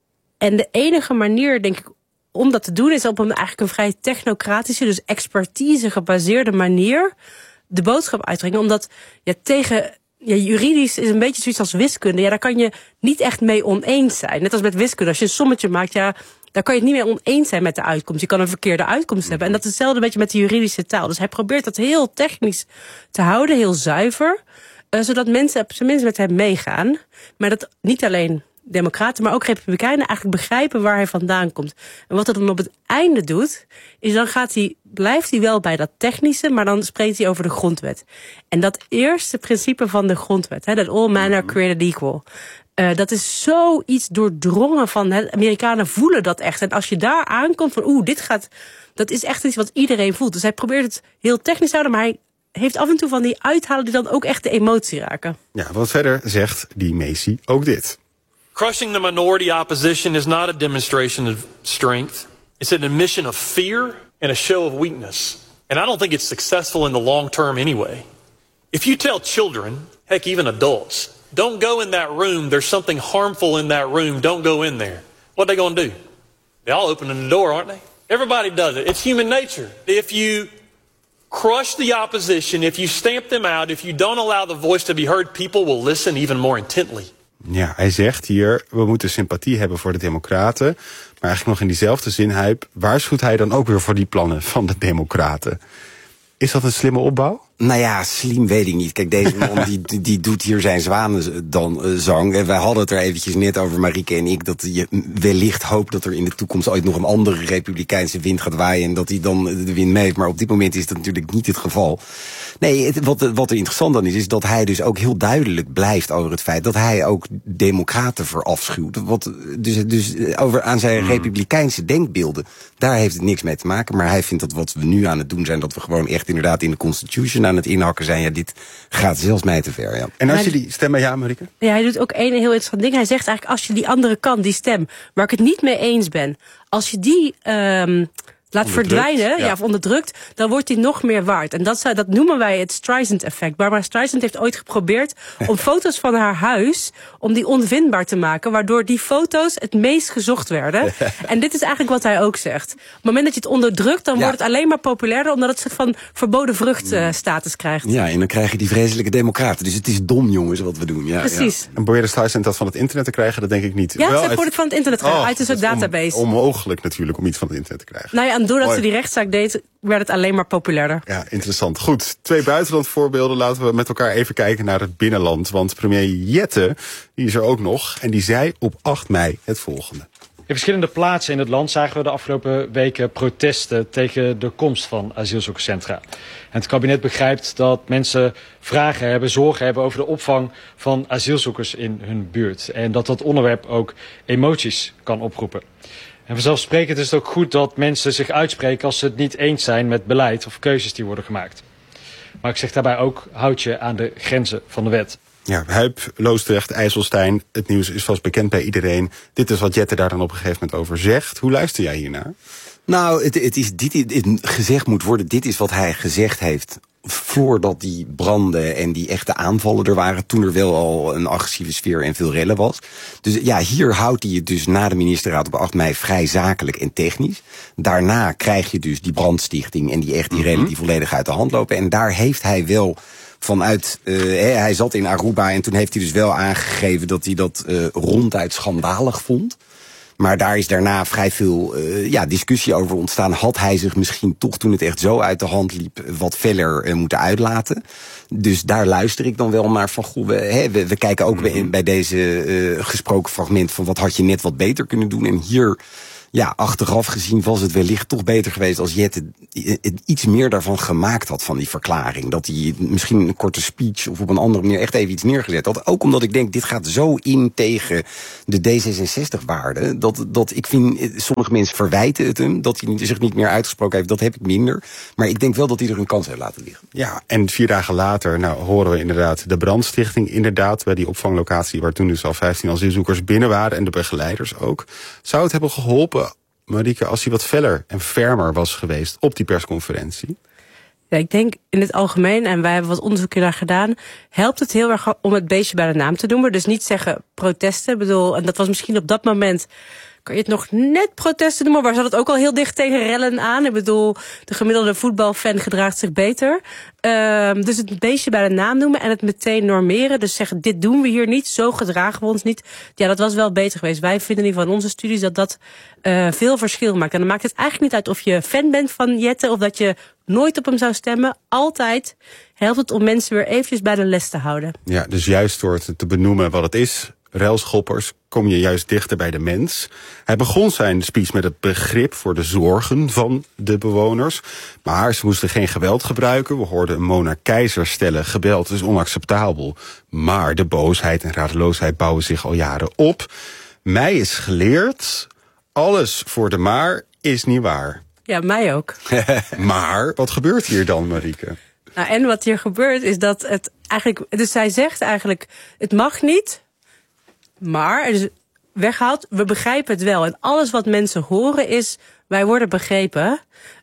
En de enige manier, denk ik, om dat te doen is op een eigenlijk een vrij technocratische, dus expertise gebaseerde manier de boodschap uitbrengen. Omdat ja, tegen ja, juridisch is een beetje zoiets als wiskunde. Ja, daar kan je niet echt mee oneens zijn. Net als met wiskunde. Als je een sommetje maakt, ja, daar kan je het niet mee oneens zijn met de uitkomst. Je kan een verkeerde uitkomst hebben. En dat is hetzelfde beetje met de juridische taal. Dus hij probeert dat heel technisch te houden, heel zuiver. Uh, zodat mensen op zijn minst met hem meegaan. Maar dat niet alleen democraten, maar ook republikeinen eigenlijk begrijpen waar hij vandaan komt. En wat hij dan op het einde doet, is dan gaat hij, blijft hij wel bij dat technische, maar dan spreekt hij over de grondwet. En dat eerste principe van de grondwet, dat all men are created equal, Uh, dat is zoiets doordrongen van, he, Amerikanen voelen dat echt. En als je daar aankomt van, oeh, dit gaat, dat is echt iets wat iedereen voelt. Dus hij probeert het heel technisch te houden, maar hij heeft af en toe van die uithalen die dan ook echt de emotie raken. Ja, wat verder zegt die Macy ook dit. Crushing the minority opposition is not a demonstration of strength. It's an admission of fear and a show of weakness. And I don't think it's successful in the long term anyway. If you tell children, heck, even adults, don't go in that room, there's something harmful in that room, don't go in there, what are they going to do? They're all opening the door, aren't they? Everybody does it. It's human nature. If you crush the opposition, if you stamp them out, if you don't allow the voice to be heard, people will listen even more intently. Ja, hij zegt hier, we moeten sympathie hebben voor de democraten. Maar eigenlijk nog in diezelfde zin, Huip, waarschuwt hij dan ook weer voor die plannen van de democraten. Is dat een slimme opbouw? Nou ja, slim weet ik niet. Kijk, deze man die, die doet hier zijn zwanenzang. En wij hadden het er eventjes net over, Marieke en ik, dat je wellicht hoopt dat er in de toekomst ooit nog een andere republikeinse wind gaat waaien en dat hij dan de wind mee heeft. Maar op dit moment is dat natuurlijk niet het geval. Nee, het, wat, wat er interessant dan is, is dat hij dus ook heel duidelijk blijft over het feit dat hij ook democraten verafschuwt. Wat, dus, dus over aan zijn hmm. republikeinse denkbeelden, daar heeft het niks mee te maken. Maar hij vindt dat wat we nu aan het doen zijn, dat we gewoon echt inderdaad in de Constitution aan het inhakken zijn. Ja, dit gaat zelfs mij te ver, ja. En als je die stem bij ja, Marieke? Ja, hij doet ook één heel interessant ding. Hij zegt eigenlijk, als je die andere kant, die stem, waar ik het niet mee eens ben, als je die um, laat verdwijnen, ja. ja, of onderdrukt, dan wordt die nog meer waard. En dat, zou, dat noemen wij het Streisand-effect. Barbara Streisand heeft ooit geprobeerd om foto's van haar huis, om die onvindbaar te maken, waardoor die foto's het meest gezocht werden. En dit is eigenlijk wat hij ook zegt. Op het moment dat je het onderdrukt, dan ja. wordt het alleen maar populairder, omdat het een soort van verboden vrucht uh, status krijgt. Ja, en dan krijg je die vreselijke democraten. Dus het is dom, jongens, wat we doen. Ja, precies. Ja. En probeerde Streisand dat van het internet te krijgen? Dat denk ik niet. Ja, ze probeert het van het internet te krijgen, oh, uit een soort database. On, onmogelijk natuurlijk om iets van het internet te krijgen. Nou ja, en doordat Mooi. ze die rechtszaak deed, werd het alleen maar populairder. Ja, interessant. Goed, twee buitenlandvoorbeelden. Laten we met elkaar even kijken naar het binnenland. Want premier Jette, die is er ook nog. En die zei op acht mei het volgende. In verschillende plaatsen in het land zagen we de afgelopen weken protesten tegen de komst van asielzoekerscentra. En het kabinet begrijpt dat mensen vragen hebben, zorgen hebben over de opvang van asielzoekers in hun buurt. En dat dat onderwerp ook emoties kan oproepen. En vanzelfsprekend is het ook goed dat mensen zich uitspreken als ze het niet eens zijn met beleid of keuzes die worden gemaakt. Maar ik zeg daarbij ook, houd je aan de grenzen van de wet. Ja, Huip, Loosdrecht, IJsselstein, het nieuws is vast bekend bij iedereen. Dit is wat Jette daar dan op een gegeven moment over zegt. Hoe luister jij hiernaar? Nou, het, het is dit het gezegd moet worden. Dit is wat hij gezegd heeft voordat die branden en die echte aanvallen er waren, toen er wel al een agressieve sfeer en veel rellen was. Dus ja, hier houdt hij het dus na de ministerraad op acht mei vrij zakelijk en technisch. Daarna krijg je dus die brandstichting en die echt die rellen die volledig uit de hand lopen. En daar heeft hij wel vanuit, uh, hij zat in Aruba en toen heeft hij dus wel aangegeven dat hij dat uh, ronduit schandalig vond. Maar daar is daarna vrij veel uh, ja, discussie over ontstaan. Had hij zich misschien toch, toen het echt zo uit de hand liep, wat feller uh, moeten uitlaten? Dus daar luister ik dan wel naar van, goh, we, hè, we, we kijken ook mm-hmm. bij deze uh, gesproken fragment van wat had je net wat beter kunnen doen. En hier, ja, achteraf gezien was het wellicht toch beter geweest als Jette iets meer daarvan gemaakt had, van die verklaring. Dat hij misschien een korte speech of op een andere manier echt even iets neergezet had. Ook omdat ik denk, dit gaat zo in tegen de D zesenzestig-waarden. Dat, dat ik vind, sommige mensen verwijten het hem, dat hij zich niet meer uitgesproken heeft. Dat heb ik minder. Maar ik denk wel dat hij er een kans heeft laten liggen. Ja, en vier dagen later nou, horen we inderdaad de brandstichting. Inderdaad, bij die opvanglocatie waar toen dus al vijftien asielzoekers binnen waren en de begeleiders ook. Zou het hebben geholpen, Marieke, als hij wat feller en fermer was geweest op die persconferentie? Ja, ik denk in het algemeen, en wij hebben wat onderzoek naar gedaan, helpt het heel erg om het beestje bij de naam te noemen. Dus niet zeggen protesten. Ik bedoel, en dat was misschien op dat moment, kan je het nog net protesten noemen, maar zat het ook al heel dicht tegen rellen aan. Ik bedoel, de gemiddelde voetbalfan gedraagt zich beter. Uh, dus het beestje bij de naam noemen en het meteen normeren. Dus zeggen, dit doen we hier niet, zo gedragen we ons niet. Ja, dat was wel beter geweest. Wij vinden in ieder geval in onze studies dat dat uh, veel verschil maakt. En dan maakt het eigenlijk niet uit of je fan bent van Jette of dat je nooit op hem zou stemmen. Altijd helpt het om mensen weer eventjes bij de les te houden. Ja, dus juist door het te benoemen wat het is, railschoppers, kom je juist dichter bij de mens. Hij begon zijn speech met het begrip voor de zorgen van de bewoners. Maar ze moesten geen geweld gebruiken. We hoorden Mona Keizer stellen, geweld is onacceptabel. Maar de boosheid en radeloosheid bouwen zich al jaren op. Mij is geleerd, alles voor de maar is niet waar. Ja, mij ook. Maar, wat gebeurt hier dan, Marieke? Nou, en wat hier gebeurt is dat het eigenlijk, dus zij zegt eigenlijk, het mag niet, maar het is weggehaald, we begrijpen het wel. En alles wat mensen horen is, wij worden begrepen.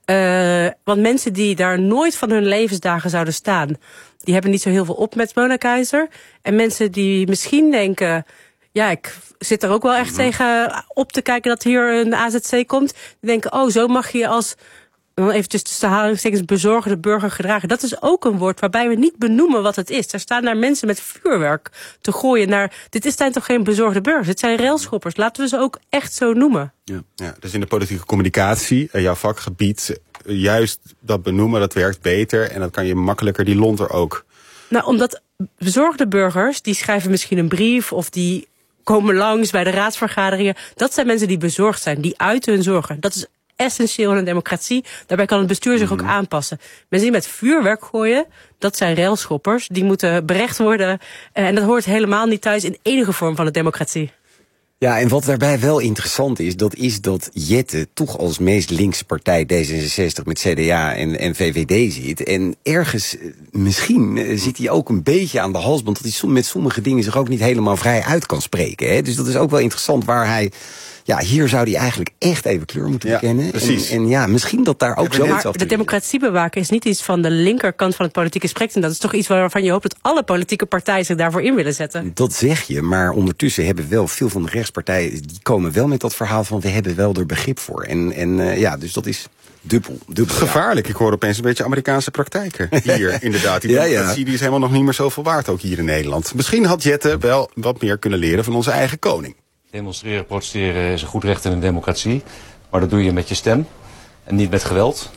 Uh, want mensen die daar nooit van hun levensdagen zouden staan, die hebben niet zo heel veel op met Mona Keizer. En mensen die misschien denken, ja, ik zit er ook wel echt tegen op te kijken dat hier een A Z C komt. Die denken, oh, zo mag je als, eventjes tussen aanhalingstekens, bezorgde burger gedragen. Dat is ook een woord waarbij we niet benoemen wat het is. Er staan daar mensen met vuurwerk te gooien naar, dit zijn toch geen bezorgde burgers, dit zijn railschoppers. Laten we ze ook echt zo noemen. Ja, ja, dus in de politieke communicatie, jouw vakgebied, juist dat benoemen, dat werkt beter en dan kan je makkelijker die lont er ook. Nou, omdat bezorgde burgers, die schrijven misschien een brief of die komen langs bij de raadsvergaderingen. Dat zijn mensen die bezorgd zijn, die uiten hun zorgen. Dat is essentieel in een democratie. Daarbij kan het bestuur zich ook aanpassen. Mensen die met vuurwerk gooien, dat zijn railschoppers. Die moeten berecht worden. En dat hoort helemaal niet thuis in enige vorm van de democratie. Ja, en wat daarbij wel interessant is, dat is dat Jette toch als meest linkse partij D zesenzestig met C D A en, en V V D zit. En ergens, misschien uh, zit hij ook een beetje aan de halsband dat hij met sommige dingen zich ook niet helemaal vrij uit kan spreken. Hè? Dus dat is ook wel interessant waar hij, ja, hier zou hij eigenlijk echt even kleur moeten ja, bekennen. Precies. En, en ja, misschien dat daar ook ja, zoiets Maar de democratie bewaken is niet iets van de linkerkant van het politieke spectrum. Dat is toch iets waarvan je hoopt dat alle politieke partijen zich daarvoor in willen zetten. Dat zeg je, maar ondertussen hebben wel veel van de rechtspartijen, die komen wel met dat verhaal van we hebben wel er begrip voor. En, en uh, ja, dus dat is dubbel. dubbel Gevaarlijk, ja. Ik hoor opeens een beetje Amerikaanse praktijken hier, inderdaad. Die ja, democratie ja. die is helemaal nog niet meer zoveel waard, ook hier in Nederland. Misschien had Jette wel wat meer kunnen leren van onze eigen koning. Demonstreren, protesteren is een goed recht in een democratie. Maar dat doe je met je stem en niet met geweld.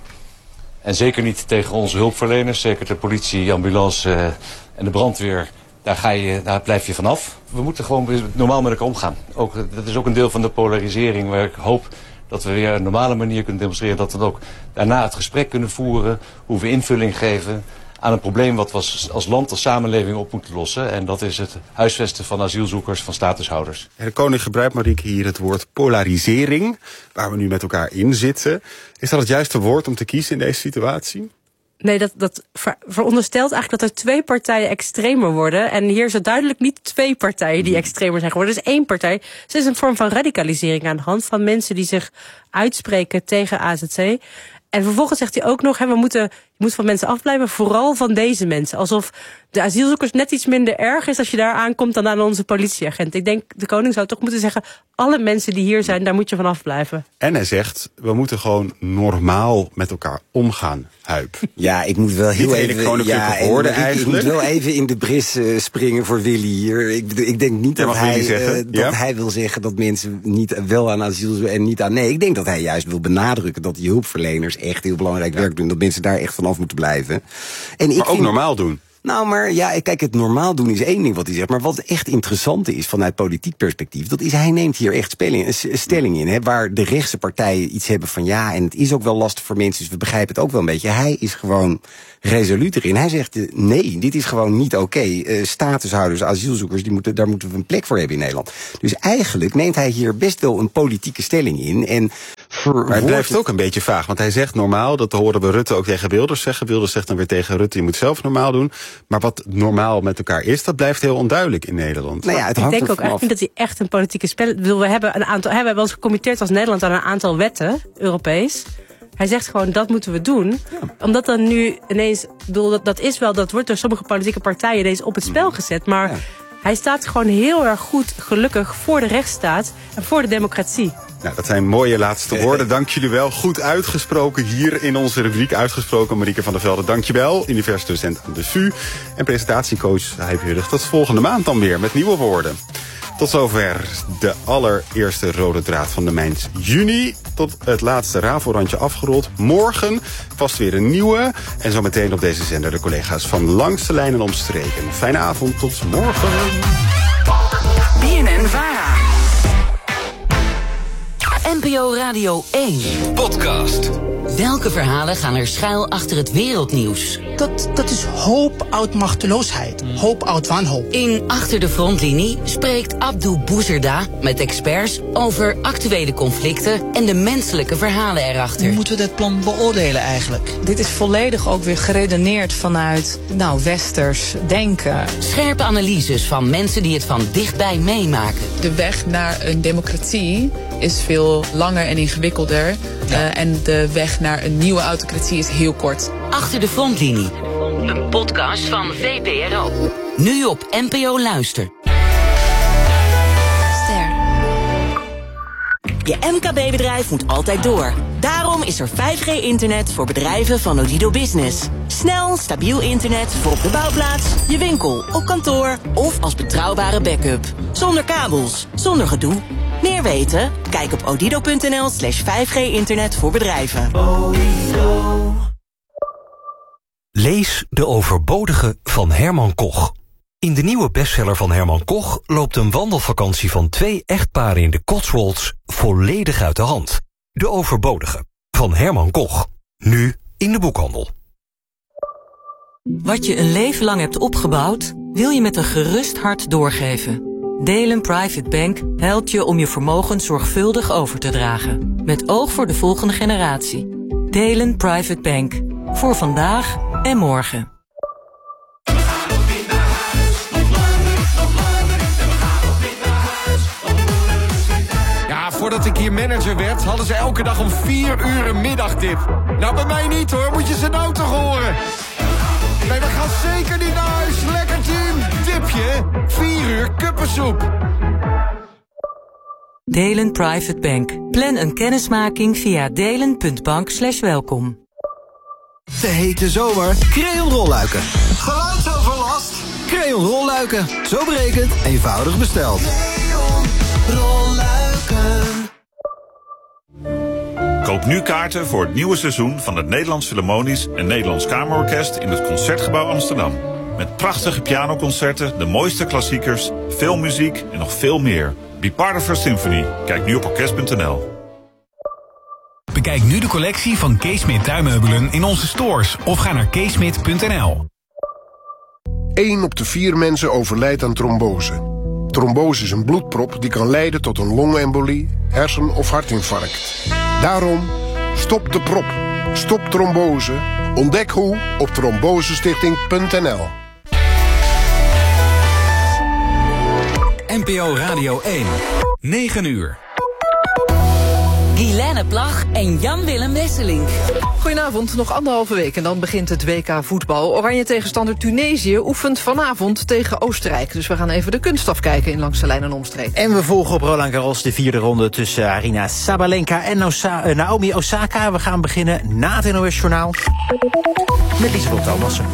En zeker niet tegen onze hulpverleners, zeker de politie, ambulance uh, en de brandweer. Daar, ga je, daar blijf je vanaf. We moeten gewoon normaal met elkaar omgaan. Ook, dat is ook een deel van de polarisering waar ik hoop dat we weer een normale manier kunnen demonstreren. Dat we ook daarna het gesprek kunnen voeren, hoe we invulling geven aan een probleem wat we als, als land, als samenleving op moeten lossen. En dat is het huisvesten van asielzoekers, van statushouders. De koning gebruikt, Marieke, hier het woord polarisering, waar we nu met elkaar in zitten. Is dat het juiste woord om te kiezen in deze situatie? Nee, dat, dat ver, veronderstelt eigenlijk dat er twee partijen extremer worden. En hier is het duidelijk niet twee partijen die extremer zijn geworden. Het is één partij. Het is een vorm van radicalisering aan de hand van mensen die zich uitspreken tegen A Z C. En vervolgens zegt hij ook nog, hè, we moeten Je moet van mensen afblijven, vooral van deze mensen. Alsof de asielzoekers net iets minder erg is als je daar aankomt dan aan onze politieagent. Ik denk, de koning zou toch moeten zeggen, alle mensen die hier zijn, daar moet je van afblijven. En hij zegt, we moeten gewoon normaal met elkaar omgaan, Huip. Ja, ik moet wel heel Niet even... hele Ja, woorden ik, ik eigenlijk. moet wel even in de bris uh, springen voor Willy hier. Ik, ik denk niet Ja, dat, mag Willy hij, zeggen? uh, dat Ja? hij wil zeggen dat mensen niet wel aan asiel en niet aan... Nee, ik denk dat hij juist wil benadrukken dat die hulpverleners echt heel belangrijk werk doen. Dat mensen daar echt vanaf moeten blijven. En ik maar ook vind, normaal doen. Nou, maar ja, kijk, het normaal doen is één ding wat hij zegt. Maar wat echt interessant is vanuit politiek perspectief, dat is, hij neemt hier echt stelling, stelling in. Hè, waar de rechtse partijen iets hebben van ja, en het is ook wel lastig voor mensen, dus we begrijpen het ook wel een beetje. Hij is gewoon resoluut erin. Hij zegt, uh, nee, dit is gewoon niet oké. Okay. Uh, statushouders, asielzoekers, die moeten, daar moeten we een plek voor hebben in Nederland. Dus eigenlijk neemt hij hier best wel een politieke stelling in. En maar het blijft het ook een beetje vaag, want hij zegt normaal, dat horen we Rutte ook tegen Wilders zeggen. Wilders zegt dan weer tegen Rutte, je moet zelf normaal doen. Maar wat normaal met elkaar is, dat blijft heel onduidelijk in Nederland. Nou ja, het ik denk ook echt niet dat hij echt een politieke spel... Ik bedoel, we hebben een aantal, we hebben ons gecommitteerd als Nederland aan een aantal wetten, Europees. Hij zegt gewoon, dat moeten we doen. Ja. Omdat dan nu ineens... Bedoel, dat, dat is wel, dat wordt door sommige politieke partijen ineens op het spel gezet. Maar ja. Hij staat gewoon heel erg goed, gelukkig, voor de rechtsstaat en voor de democratie. Nou, dat zijn mooie laatste woorden. Dank jullie wel. Goed uitgesproken hier in onze rubriek. Uitgesproken, Marieke van der Velde. Dank je wel. Universiteitsdocent aan de V U. En presentatiecoach Huip Hurrig. Tot volgende maand dan weer met nieuwe woorden. Tot zover de allereerste rode draad van de maand juni. Tot het laatste Ravo-randje afgerold. Morgen vast weer een nieuwe. En zometeen op deze zender de collega's van Langs de Lijn en Omstreken. Fijne avond, tot morgen. B N N Vara. N P O Radio één. Podcast. Welke verhalen gaan er schuil achter het wereldnieuws? Dat, dat is hoop uit machteloosheid. Hoop uit wanhoop. In Achter de Frontlinie spreekt Abdou Bouzerda met experts over actuele conflicten en de menselijke verhalen erachter. Hoe moeten we dat plan beoordelen eigenlijk? Dit is volledig ook weer geredeneerd vanuit, nou, westers denken. Scherpe analyses van mensen die het van dichtbij meemaken. De weg naar een democratie is veel langer en ingewikkelder. Ja. Uh, en de weg naar een nieuwe autocratie is heel kort. Achter de Frontlinie. Een podcast van V P R O. Nu op N P O Luister. Ster. Je M K B-bedrijf moet altijd door. Daarom is er vijf G internet voor bedrijven van Odido Business. Snel, stabiel internet voor op de bouwplaats, je winkel, op kantoor of als betrouwbare backup. Zonder kabels, zonder gedoe. Meer weten? Kijk op odido.nl slash 5G internet voor bedrijven. Odido. Lees De Overbodige van Herman Koch. In de nieuwe bestseller van Herman Koch loopt een wandelvakantie van twee echtparen in de Cotswolds volledig uit de hand. De Overbodige van Herman Koch. Nu in de boekhandel. Wat je een leven lang hebt opgebouwd, wil je met een gerust hart doorgeven. Delen Private Bank helpt je om je vermogen zorgvuldig over te dragen. Met oog voor de volgende generatie. Delen Private Bank. Voor vandaag en morgen. Ja, voordat ik hier manager werd, hadden ze elke dag om vier uur een middagdip. Nou, bij mij niet hoor, moet je ze nou toch horen. Nee, dat gaat zeker niet naar huis. Lekker team. Dipje, vier uur kuppensoep. Delen Private Bank. Plan een kennismaking via delen.bank slash welkom. De hete zomer, Creon rolluiken. Geluidsoverlast, Creon rolluiken. Zo berekend, eenvoudig besteld. Creon rolluiken. Koop nu kaarten voor het nieuwe seizoen van het Nederlands Philharmonisch en Nederlands Kamerorkest in het Concertgebouw Amsterdam. Met prachtige pianoconcerten, de mooiste klassiekers, veel muziek en nog veel meer. Be part of our symphony. Kijk nu op orkest punt n l. Bekijk nu de collectie van Kees Smit tuinmeubelen in onze stores of ga naar kees smit punt n l. Eén op de vier mensen overlijdt aan trombose. Trombose is een bloedprop die kan leiden tot een longembolie, hersen- of hartinfarct. Daarom, stop de prop. Stop trombose. Ontdek hoe op trombosestichting punt n l. N P O Radio één. negen uur. Guilaine Plag en Jan-Willem Wesseling. Goedenavond, nog anderhalve week en dan begint het W K voetbal. Oranje tegenstander Tunesië oefent vanavond tegen Oostenrijk. Dus we gaan even de kunst afkijken in Langs de Lijn en Omstreek. En we volgen op Roland Garros de vierde ronde tussen Aryna Sabalenka en Osa- uh, Naomi Osaka. We gaan beginnen na het N O S-journaal met Lieselot Thomassen.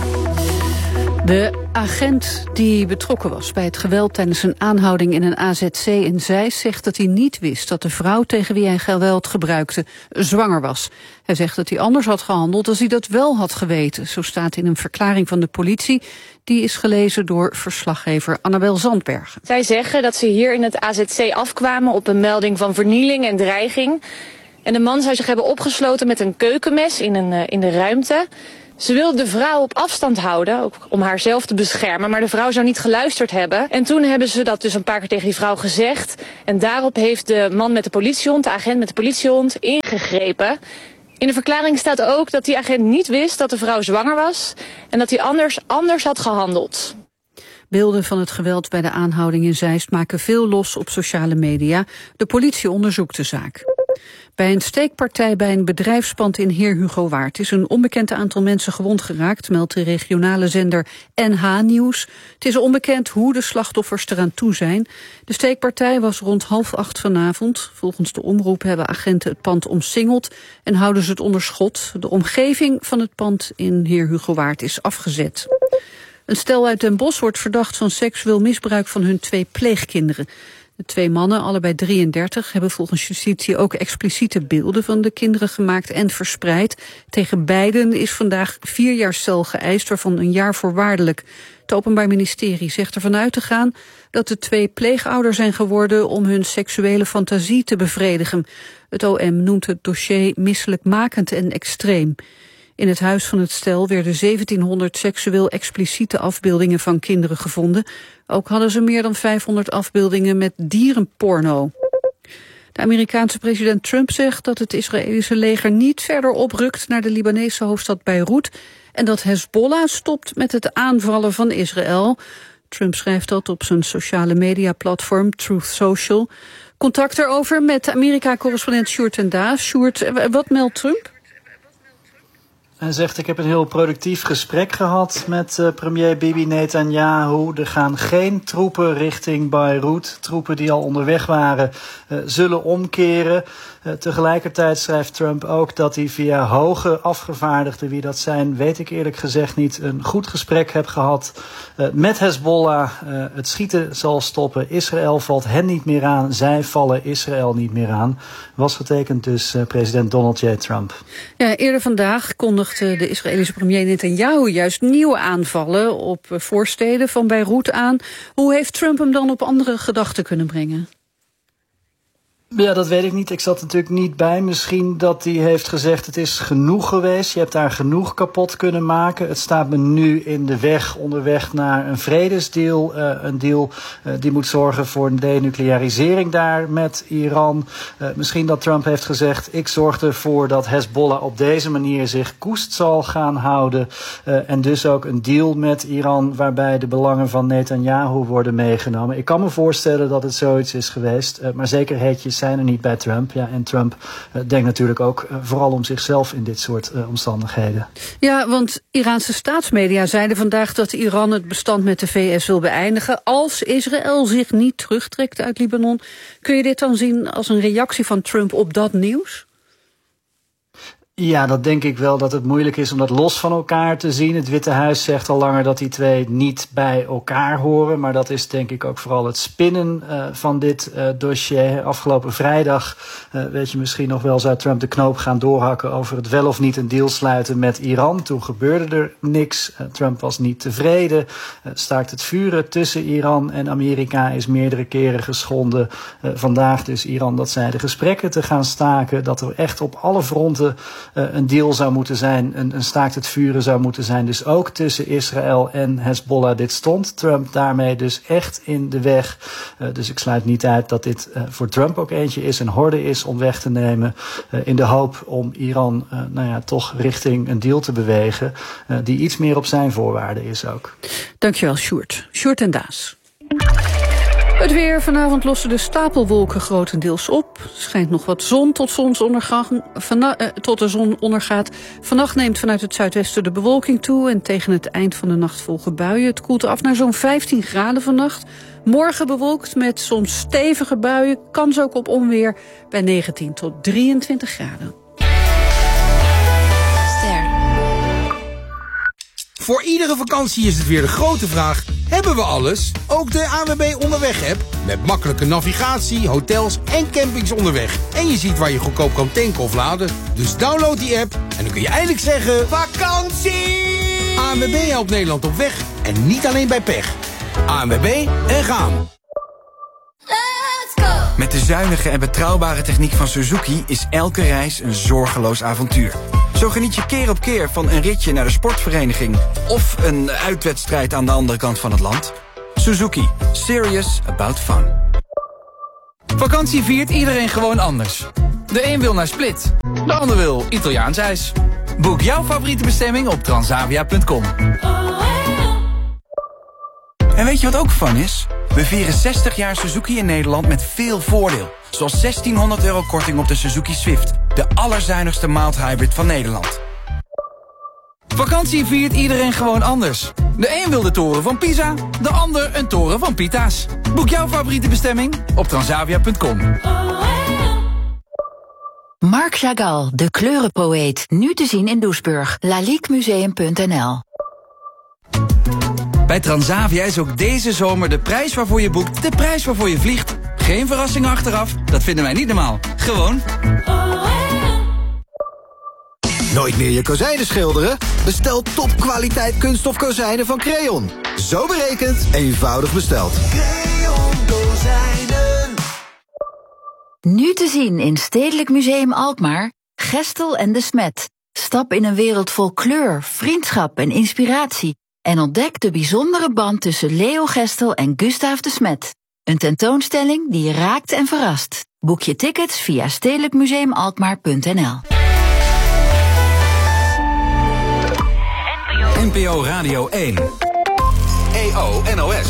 De agent die betrokken was bij het geweld tijdens een aanhouding in een A Z C in Zeist zegt dat hij niet wist dat de vrouw tegen wie hij geweld gebruikte zwanger was. Hij zegt dat hij anders had gehandeld als hij dat wel had geweten. Zo staat in een verklaring van de politie. Die is gelezen door verslaggever Annabel Zandbergen. Zij zeggen dat ze hier in het A Z C afkwamen op een melding van vernieling en dreiging. En de man zou zich hebben opgesloten met een keukenmes in, een, in de ruimte. Ze wilde de vrouw op afstand houden, ook om haarzelf te beschermen, maar de vrouw zou niet geluisterd hebben. En toen hebben ze dat dus een paar keer tegen die vrouw gezegd. En daarop heeft de man met de politiehond, de agent met de politiehond, ingegrepen. In de verklaring staat ook dat die agent niet wist dat de vrouw zwanger was en dat hij anders, anders had gehandeld. Beelden van het geweld bij de aanhouding in Zeist maken veel los op sociale media. De politie onderzoekt de zaak. Bij een steekpartij bij een bedrijfspand in Heer Hugo Waard is een onbekend aantal mensen gewond geraakt, meldt de regionale zender N H Nieuws. Het is onbekend hoe de slachtoffers eraan toe zijn. De steekpartij was rond half acht vanavond. Volgens de omroep hebben agenten het pand omsingeld en houden ze het onder schot. De omgeving van het pand in Heer Hugo Waard is afgezet. Een stel uit Den Bosch wordt verdacht van seksueel misbruik van hun twee pleegkinderen. De twee mannen, allebei drieëndertig, hebben volgens justitie ook expliciete beelden van de kinderen gemaakt en verspreid. Tegen beiden is vandaag vier jaar cel geëist, waarvan een jaar voorwaardelijk. Het Openbaar Ministerie zegt ervan uit te gaan dat de twee pleegouder zijn geworden om hun seksuele fantasie te bevredigen. Het O M noemt het dossier misselijkmakend en extreem. In het huis van het stel werden zeventienhonderd seksueel expliciete afbeeldingen van kinderen gevonden. Ook hadden ze meer dan vijfhonderd afbeeldingen met dierenporno. De Amerikaanse president Trump zegt dat het Israëlische leger niet verder oprukt naar de Libanese hoofdstad Beirut en dat Hezbollah stopt met het aanvallen van Israël. Trump schrijft dat op zijn sociale mediaplatform Truth Social. Contact erover met Amerika-correspondent Sjoerd en Daas. Sjoerd, wat meldt Trump? Hij zegt, ik heb een heel productief gesprek gehad met uh, premier Bibi Netanyahu. Er gaan geen troepen richting Beirut. Troepen die al onderweg waren, uh, zullen omkeren. Uh, tegelijkertijd schrijft Trump ook dat hij via hoge afgevaardigden, wie dat zijn, weet ik eerlijk gezegd niet, een goed gesprek heb gehad uh, met Hezbollah. Uh, het schieten zal stoppen. Israël valt hen niet meer aan. Zij vallen Israël niet meer aan. Was getekend dus uh, president Donald J. Trump. Ja, eerder vandaag kondigde de Israëlische premier Netanyahu juist nieuwe aanvallen op voorsteden van Beirut aan. Hoe heeft Trump hem dan op andere gedachten kunnen brengen? Ja, dat weet ik niet. Ik zat natuurlijk niet bij. Misschien dat hij heeft gezegd, het is genoeg geweest. Je hebt daar genoeg kapot kunnen maken. Het staat me nu in de weg, onderweg naar een vredesdeal. Uh, een deal uh, die moet zorgen voor een denuclearisering daar met Iran. Uh, misschien dat Trump heeft gezegd, ik zorg ervoor dat Hezbollah op deze manier zich koest zal gaan houden. Uh, en dus ook een deal met Iran waarbij de belangen van Netanyahu worden meegenomen. Ik kan me voorstellen dat het zoiets is geweest. Uh, maar zekerheidjes zijn er niet bij Trump. Ja, en Trump uh, denkt natuurlijk ook uh, vooral om zichzelf in dit soort uh, omstandigheden. Ja, want Iraanse staatsmedia zeiden vandaag dat Iran het bestand met de V S wil beëindigen als Israël zich niet terugtrekt uit Libanon. Kun je dit dan zien als een reactie van Trump op dat nieuws? Ja, dat denk ik wel, dat het moeilijk is om dat los van elkaar te zien. Het Witte Huis zegt al langer dat die twee niet bij elkaar horen. Maar dat is denk ik ook vooral het spinnen uh, van dit uh, dossier. Afgelopen vrijdag, uh, weet je misschien nog wel, zou Trump de knoop gaan doorhakken over het wel of niet een deal sluiten met Iran. Toen gebeurde er niks. Uh, Trump was niet tevreden. Uh, staakt het vuren tussen Iran en Amerika is meerdere keren geschonden. Uh, vandaag dus Iran dat zei de gesprekken te gaan staken. Dat er echt op alle fronten Uh, een deal zou moeten zijn, een, een staakt het vuren zou moeten zijn. Dus ook tussen Israël en Hezbollah. Dit stond Trump daarmee dus echt in de weg. Uh, dus ik sluit niet uit dat dit uh, voor Trump ook eentje is, een horde is om weg te nemen. Uh, in de hoop om Iran uh, nou ja, toch richting een deal te bewegen. Uh, die iets meer op zijn voorwaarden is ook. Dankjewel, Sjoerd. Sjoerd en Daas. Het weer. Vanavond lossen de stapelwolken grotendeels op. Er schijnt nog wat zon tot zonsondergang. Vana- eh, tot de zon ondergaat. Vannacht neemt vanuit het zuidwesten de bewolking toe. En tegen het eind van de nacht volgen buien. Het koelt af naar zo'n vijftien graden vannacht. Morgen bewolkt met soms stevige buien. Kans ook op onweer bij negentien tot drieëntwintig graden. Voor iedere vakantie is het weer de grote vraag: hebben we alles? Ook de A N W B Onderweg-app. Met makkelijke navigatie, hotels en campings onderweg. En je ziet waar je goedkoop kan tanken of laden. Dus download die app en dan kun je eindelijk zeggen: vakantie! A N W B helpt Nederland op weg en niet alleen bij pech. A N W B en gaan. Met de zuinige en betrouwbare techniek van Suzuki is elke reis een zorgeloos avontuur. Zo geniet je keer op keer van een ritje naar de sportvereniging of een uitwedstrijd aan de andere kant van het land. Suzuki. Serious about fun. Vakantie viert iedereen gewoon anders. De een wil naar Split, de ander wil Italiaans ijs. Boek jouw favoriete bestemming op transavia punt com. En weet je wat ook fun is? We vieren zestig jaar Suzuki in Nederland met veel voordeel. Zoals zestienhonderd euro korting op de Suzuki Swift. De allerzuinigste mild hybrid van Nederland. Vakantie viert iedereen gewoon anders. De een wil de toren van Pisa, de ander een toren van Pita's. Boek jouw favoriete bestemming op transavia punt com. Marc Chagall, de kleurenpoëet. Nu te zien in Doesburg. laliquemuseum punt n l. Bij Transavia is ook deze zomer de prijs waarvoor je boekt de prijs waarvoor je vliegt. Geen verrassingen achteraf, dat vinden wij niet normaal. Gewoon. Nooit meer je kozijnen schilderen? Bestel topkwaliteit kunststof kozijnen van Creon. Zo berekend, eenvoudig besteld. Creon kozijnen. Nu te zien in Stedelijk Museum Alkmaar. Gestel en de Smet. Stap in een wereld vol kleur, vriendschap en inspiratie. En ontdek de bijzondere band tussen Leo Gestel en Gustaaf de Smet. Een tentoonstelling die je raakt en verrast. Boek je tickets via stedelijk museum alkmaar punt n l. N P O Radio één. E O N O S.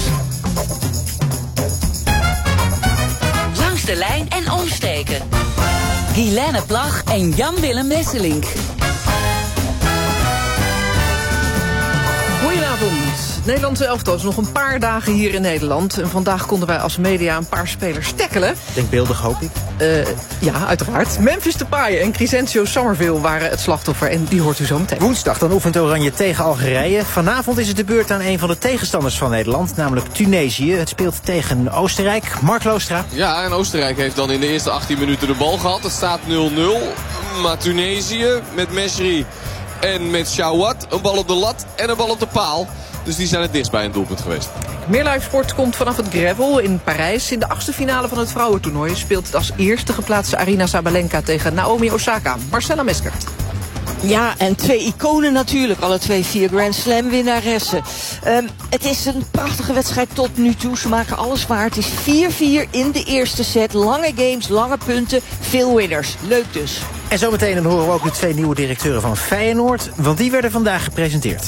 Langs de lijn en omsteken. Guilaine Plag en Jan-Willem Wesselink. Goedenavond. Het Nederlandse elftal is nog een paar dagen hier in Nederland. En vandaag konden wij als media een paar spelers tackelen. Denkbeeldig, hoop ik. Uh, ja, uiteraard. Memphis Depay en Crescencio Summerville waren het slachtoffer. En die hoort u zo meteen. Woensdag dan oefent Oranje tegen Algerije. Vanavond is het de beurt aan een van de tegenstanders van Nederland. Namelijk Tunesië. Het speelt tegen Oostenrijk. Mark Loostra. Ja, en Oostenrijk heeft dan in de eerste achttien minuten de bal gehad. Het staat nul nul. Maar Tunesië met Mesri en met Chouat een bal op de lat en een bal op de paal. Dus die zijn het dichtst bij een doelpunt geweest. Meer live sport komt vanaf het Gravel in Parijs. In de achtste finale van het vrouwentoernooi speelt het als eerste geplaatste Aryna Sabalenka tegen Naomi Osaka. Marcella Mesker. Ja, en twee iconen natuurlijk. Alle twee vier Grand Slam winnaressen. Um, het is een prachtige wedstrijd tot nu toe. Ze maken alles waar. Het is vier vier in de eerste set. Lange games, lange punten, veel winners. Leuk dus. En zometeen dan horen we ook de twee nieuwe directeuren van Feyenoord. Want die werden vandaag gepresenteerd.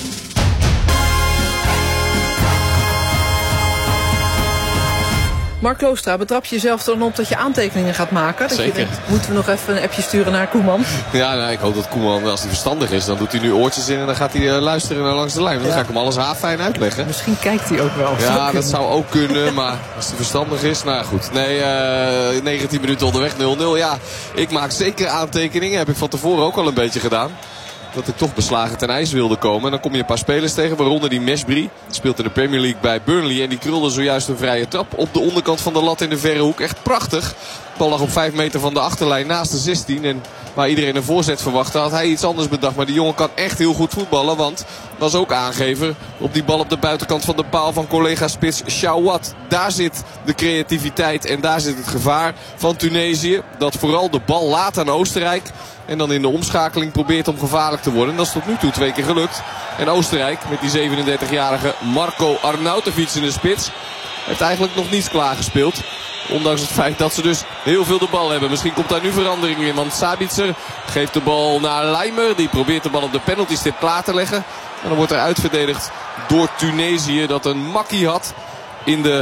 Mark Loostra, betrap je jezelf dan op dat je aantekeningen gaat maken? Dat Zeker. Je denkt, moeten we nog even een appje sturen naar Koeman? Ja, nou, ik hoop dat Koeman, als hij verstandig is, dan doet hij nu oortjes in en dan gaat hij uh, luisteren naar Langs de Lijn. Dan ja. ga ik hem alles haarfijn uitleggen. Misschien kijkt hij ook wel. Ja, dat zou ook kunnen, maar als hij verstandig is, nou goed. Nee, uh, negentien minuten onderweg, nul nul. Ja, ik maak zeker aantekeningen. Heb ik van tevoren ook al een beetje gedaan. Dat ik toch beslagen ten ijs wilde komen. En dan kom je een paar spelers tegen, waaronder die Mesbri. Speelt in de Premier League bij Burnley. En die krulde zojuist een vrije trap op de onderkant van de lat in de verre hoek. Echt prachtig. De bal lag op vijf meter van de achterlijn naast de zestien. En waar iedereen een voorzet verwachtte, had hij iets anders bedacht. Maar die jongen kan echt heel goed voetballen. Want was ook aangever op die bal op de buitenkant van de paal van collega spits Chouat. Daar zit de creativiteit en daar zit het gevaar van Tunesië. Dat vooral de bal laat aan Oostenrijk. En dan in de omschakeling probeert om gevaarlijk te worden. En dat is tot nu toe twee keer gelukt. En Oostenrijk met die zevenendertigjarige Marko Arnautovic in de spits heeft eigenlijk nog niets klaargespeeld. Ondanks het feit dat ze dus heel veel de bal hebben. Misschien komt daar nu verandering in. Want Sabitzer geeft de bal naar Leimer. Die probeert de bal op de penaltystip klaar te leggen. En dan wordt er uitverdedigd door Tunesië. Dat een makkie had in de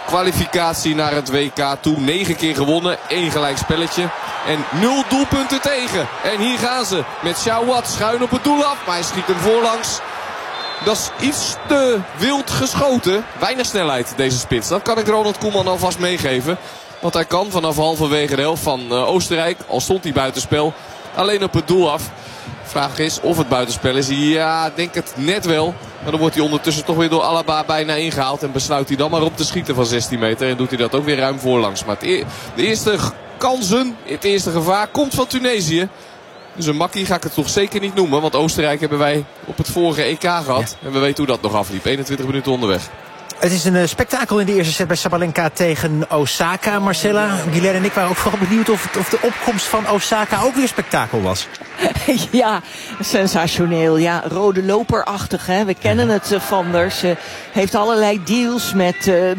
kwalificatie naar het W K toe. Negen keer gewonnen, één gelijk spelletje. En nul doelpunten tegen. En hier gaan ze met Shawat schuin op het doel af. Maar hij schiet hem voorlangs. Dat is iets te wild geschoten. Weinig snelheid deze spits. Dat kan ik Ronald Koeman alvast meegeven. Want hij kan vanaf halverwege de helft van uh, Oostenrijk, al stond hij buitenspel, alleen op het doel af. Vraag is of het buitenspel is. Ja, ik denk het net wel. Maar dan wordt hij ondertussen toch weer door Alaba bijna ingehaald. En besluit hij dan maar op te schieten van zestien meter. En doet hij dat ook weer ruim voorlangs. Maar het e- de eerste kansen, het eerste gevaar komt van Tunesië. Dus een makkie ga ik het toch zeker niet noemen. Want Oostenrijk hebben wij op het vorige E K gehad. Ja. En we weten hoe dat nog afliep. eenentwintig minuten onderweg. Het is een uh, spektakel in de eerste set bij Sabalenka tegen Osaka. Marcella, Guilaine en ik waren ook vooral benieuwd of, het, of de opkomst van Osaka ook weer spektakel was. Ja, sensationeel. Ja, rode loperachtig. Hè. We kennen ja. het uh, van haar. Ze heeft allerlei deals met uh,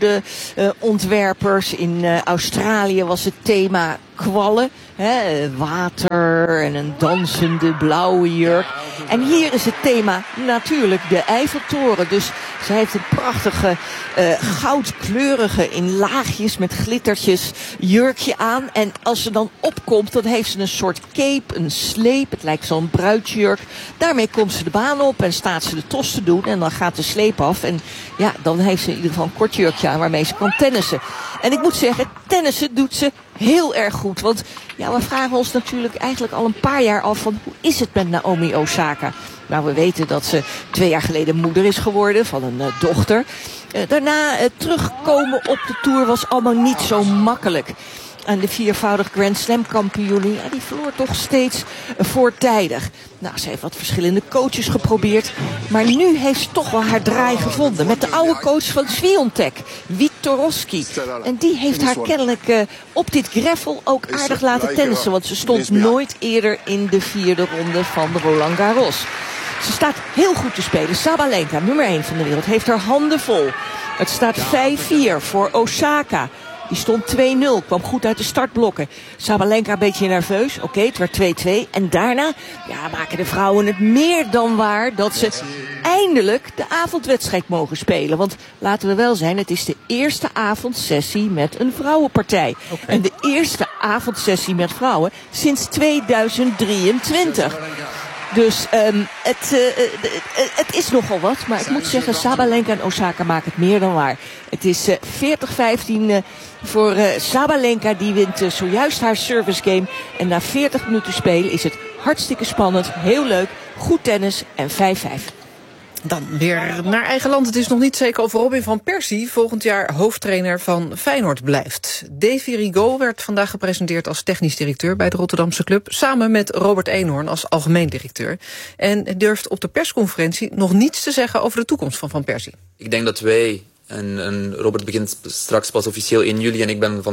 modeontwerpers. Uh, in uh, Australië was het thema kwallen. Hè, water en een dansende blauwe jurk. En hier is het thema natuurlijk de Eiffeltoren. Dus ze heeft een prachtige uh, goudkleurige in laagjes met glittertjes jurkje aan. En als ze dan opkomt, dan heeft ze een soort cape, een sleep. Het lijkt zo'n bruidsjurk. Daarmee komt ze de baan op en staat ze de tos te doen. En dan gaat de sleep af. En ja, dan heeft ze in ieder geval een kort jurkje aan waarmee ze kan tennissen. En ik moet zeggen, tennissen doet ze heel erg goed. Want ja, we vragen ons natuurlijk eigenlijk al een paar jaar af van hoe is het met Naomi Osaka? Nou, we weten dat ze twee jaar geleden moeder is geworden van een uh, dochter. Uh, daarna uh, terugkomen op de Tour was allemaal niet zo makkelijk. En de viervoudig Grand Slam kampioen, ja, die verloor toch steeds uh, voortijdig. Nou, ze heeft wat verschillende coaches geprobeerd. Maar nu heeft ze toch wel haar draai gevonden. Met de oude coach van Swiatek, Wiktorowski. En die heeft haar kennelijk uh, op dit gravel ook aardig laten tennissen. Want ze stond nooit eerder in de vierde ronde van de Roland Garros. Ze staat heel goed te spelen. Sabalenka, nummer één van de wereld, heeft haar handen vol. Het staat vijf vier voor Osaka. Die stond twee nul, kwam goed uit de startblokken. Sabalenka een beetje nerveus. Oké, okay, het werd twee twee. En daarna ja, maken de vrouwen het meer dan waar dat ze eindelijk de avondwedstrijd mogen spelen. Want laten we wel zijn, het is de eerste avondsessie met een vrouwenpartij. Okay. En de eerste avondsessie met vrouwen sinds tweeduizend drieëntwintig. Dus um, het, uh, het, het is nogal wat. Maar ik moet zeggen, Sabalenka en Osaka maken het meer dan waar. Het is uh, veertig vijftien uh, voor uh, Sabalenka. Die wint uh, zojuist haar service game. En na veertig minuten spelen is het hartstikke spannend. Heel leuk. Goed tennis en vijf vijf. Dan weer naar eigen land. Het is nog niet zeker of Robin van Persie volgend jaar hoofdtrainer van Feyenoord blijft. Davy Rigaud werd vandaag gepresenteerd als technisch directeur bij de Rotterdamse club, samen met Robert Eenhoorn als algemeen directeur. En durft op de persconferentie nog niets te zeggen over de toekomst van Van Persie. Ik denk dat wij, en, en Robert begint straks pas officieel in juli en ik ben van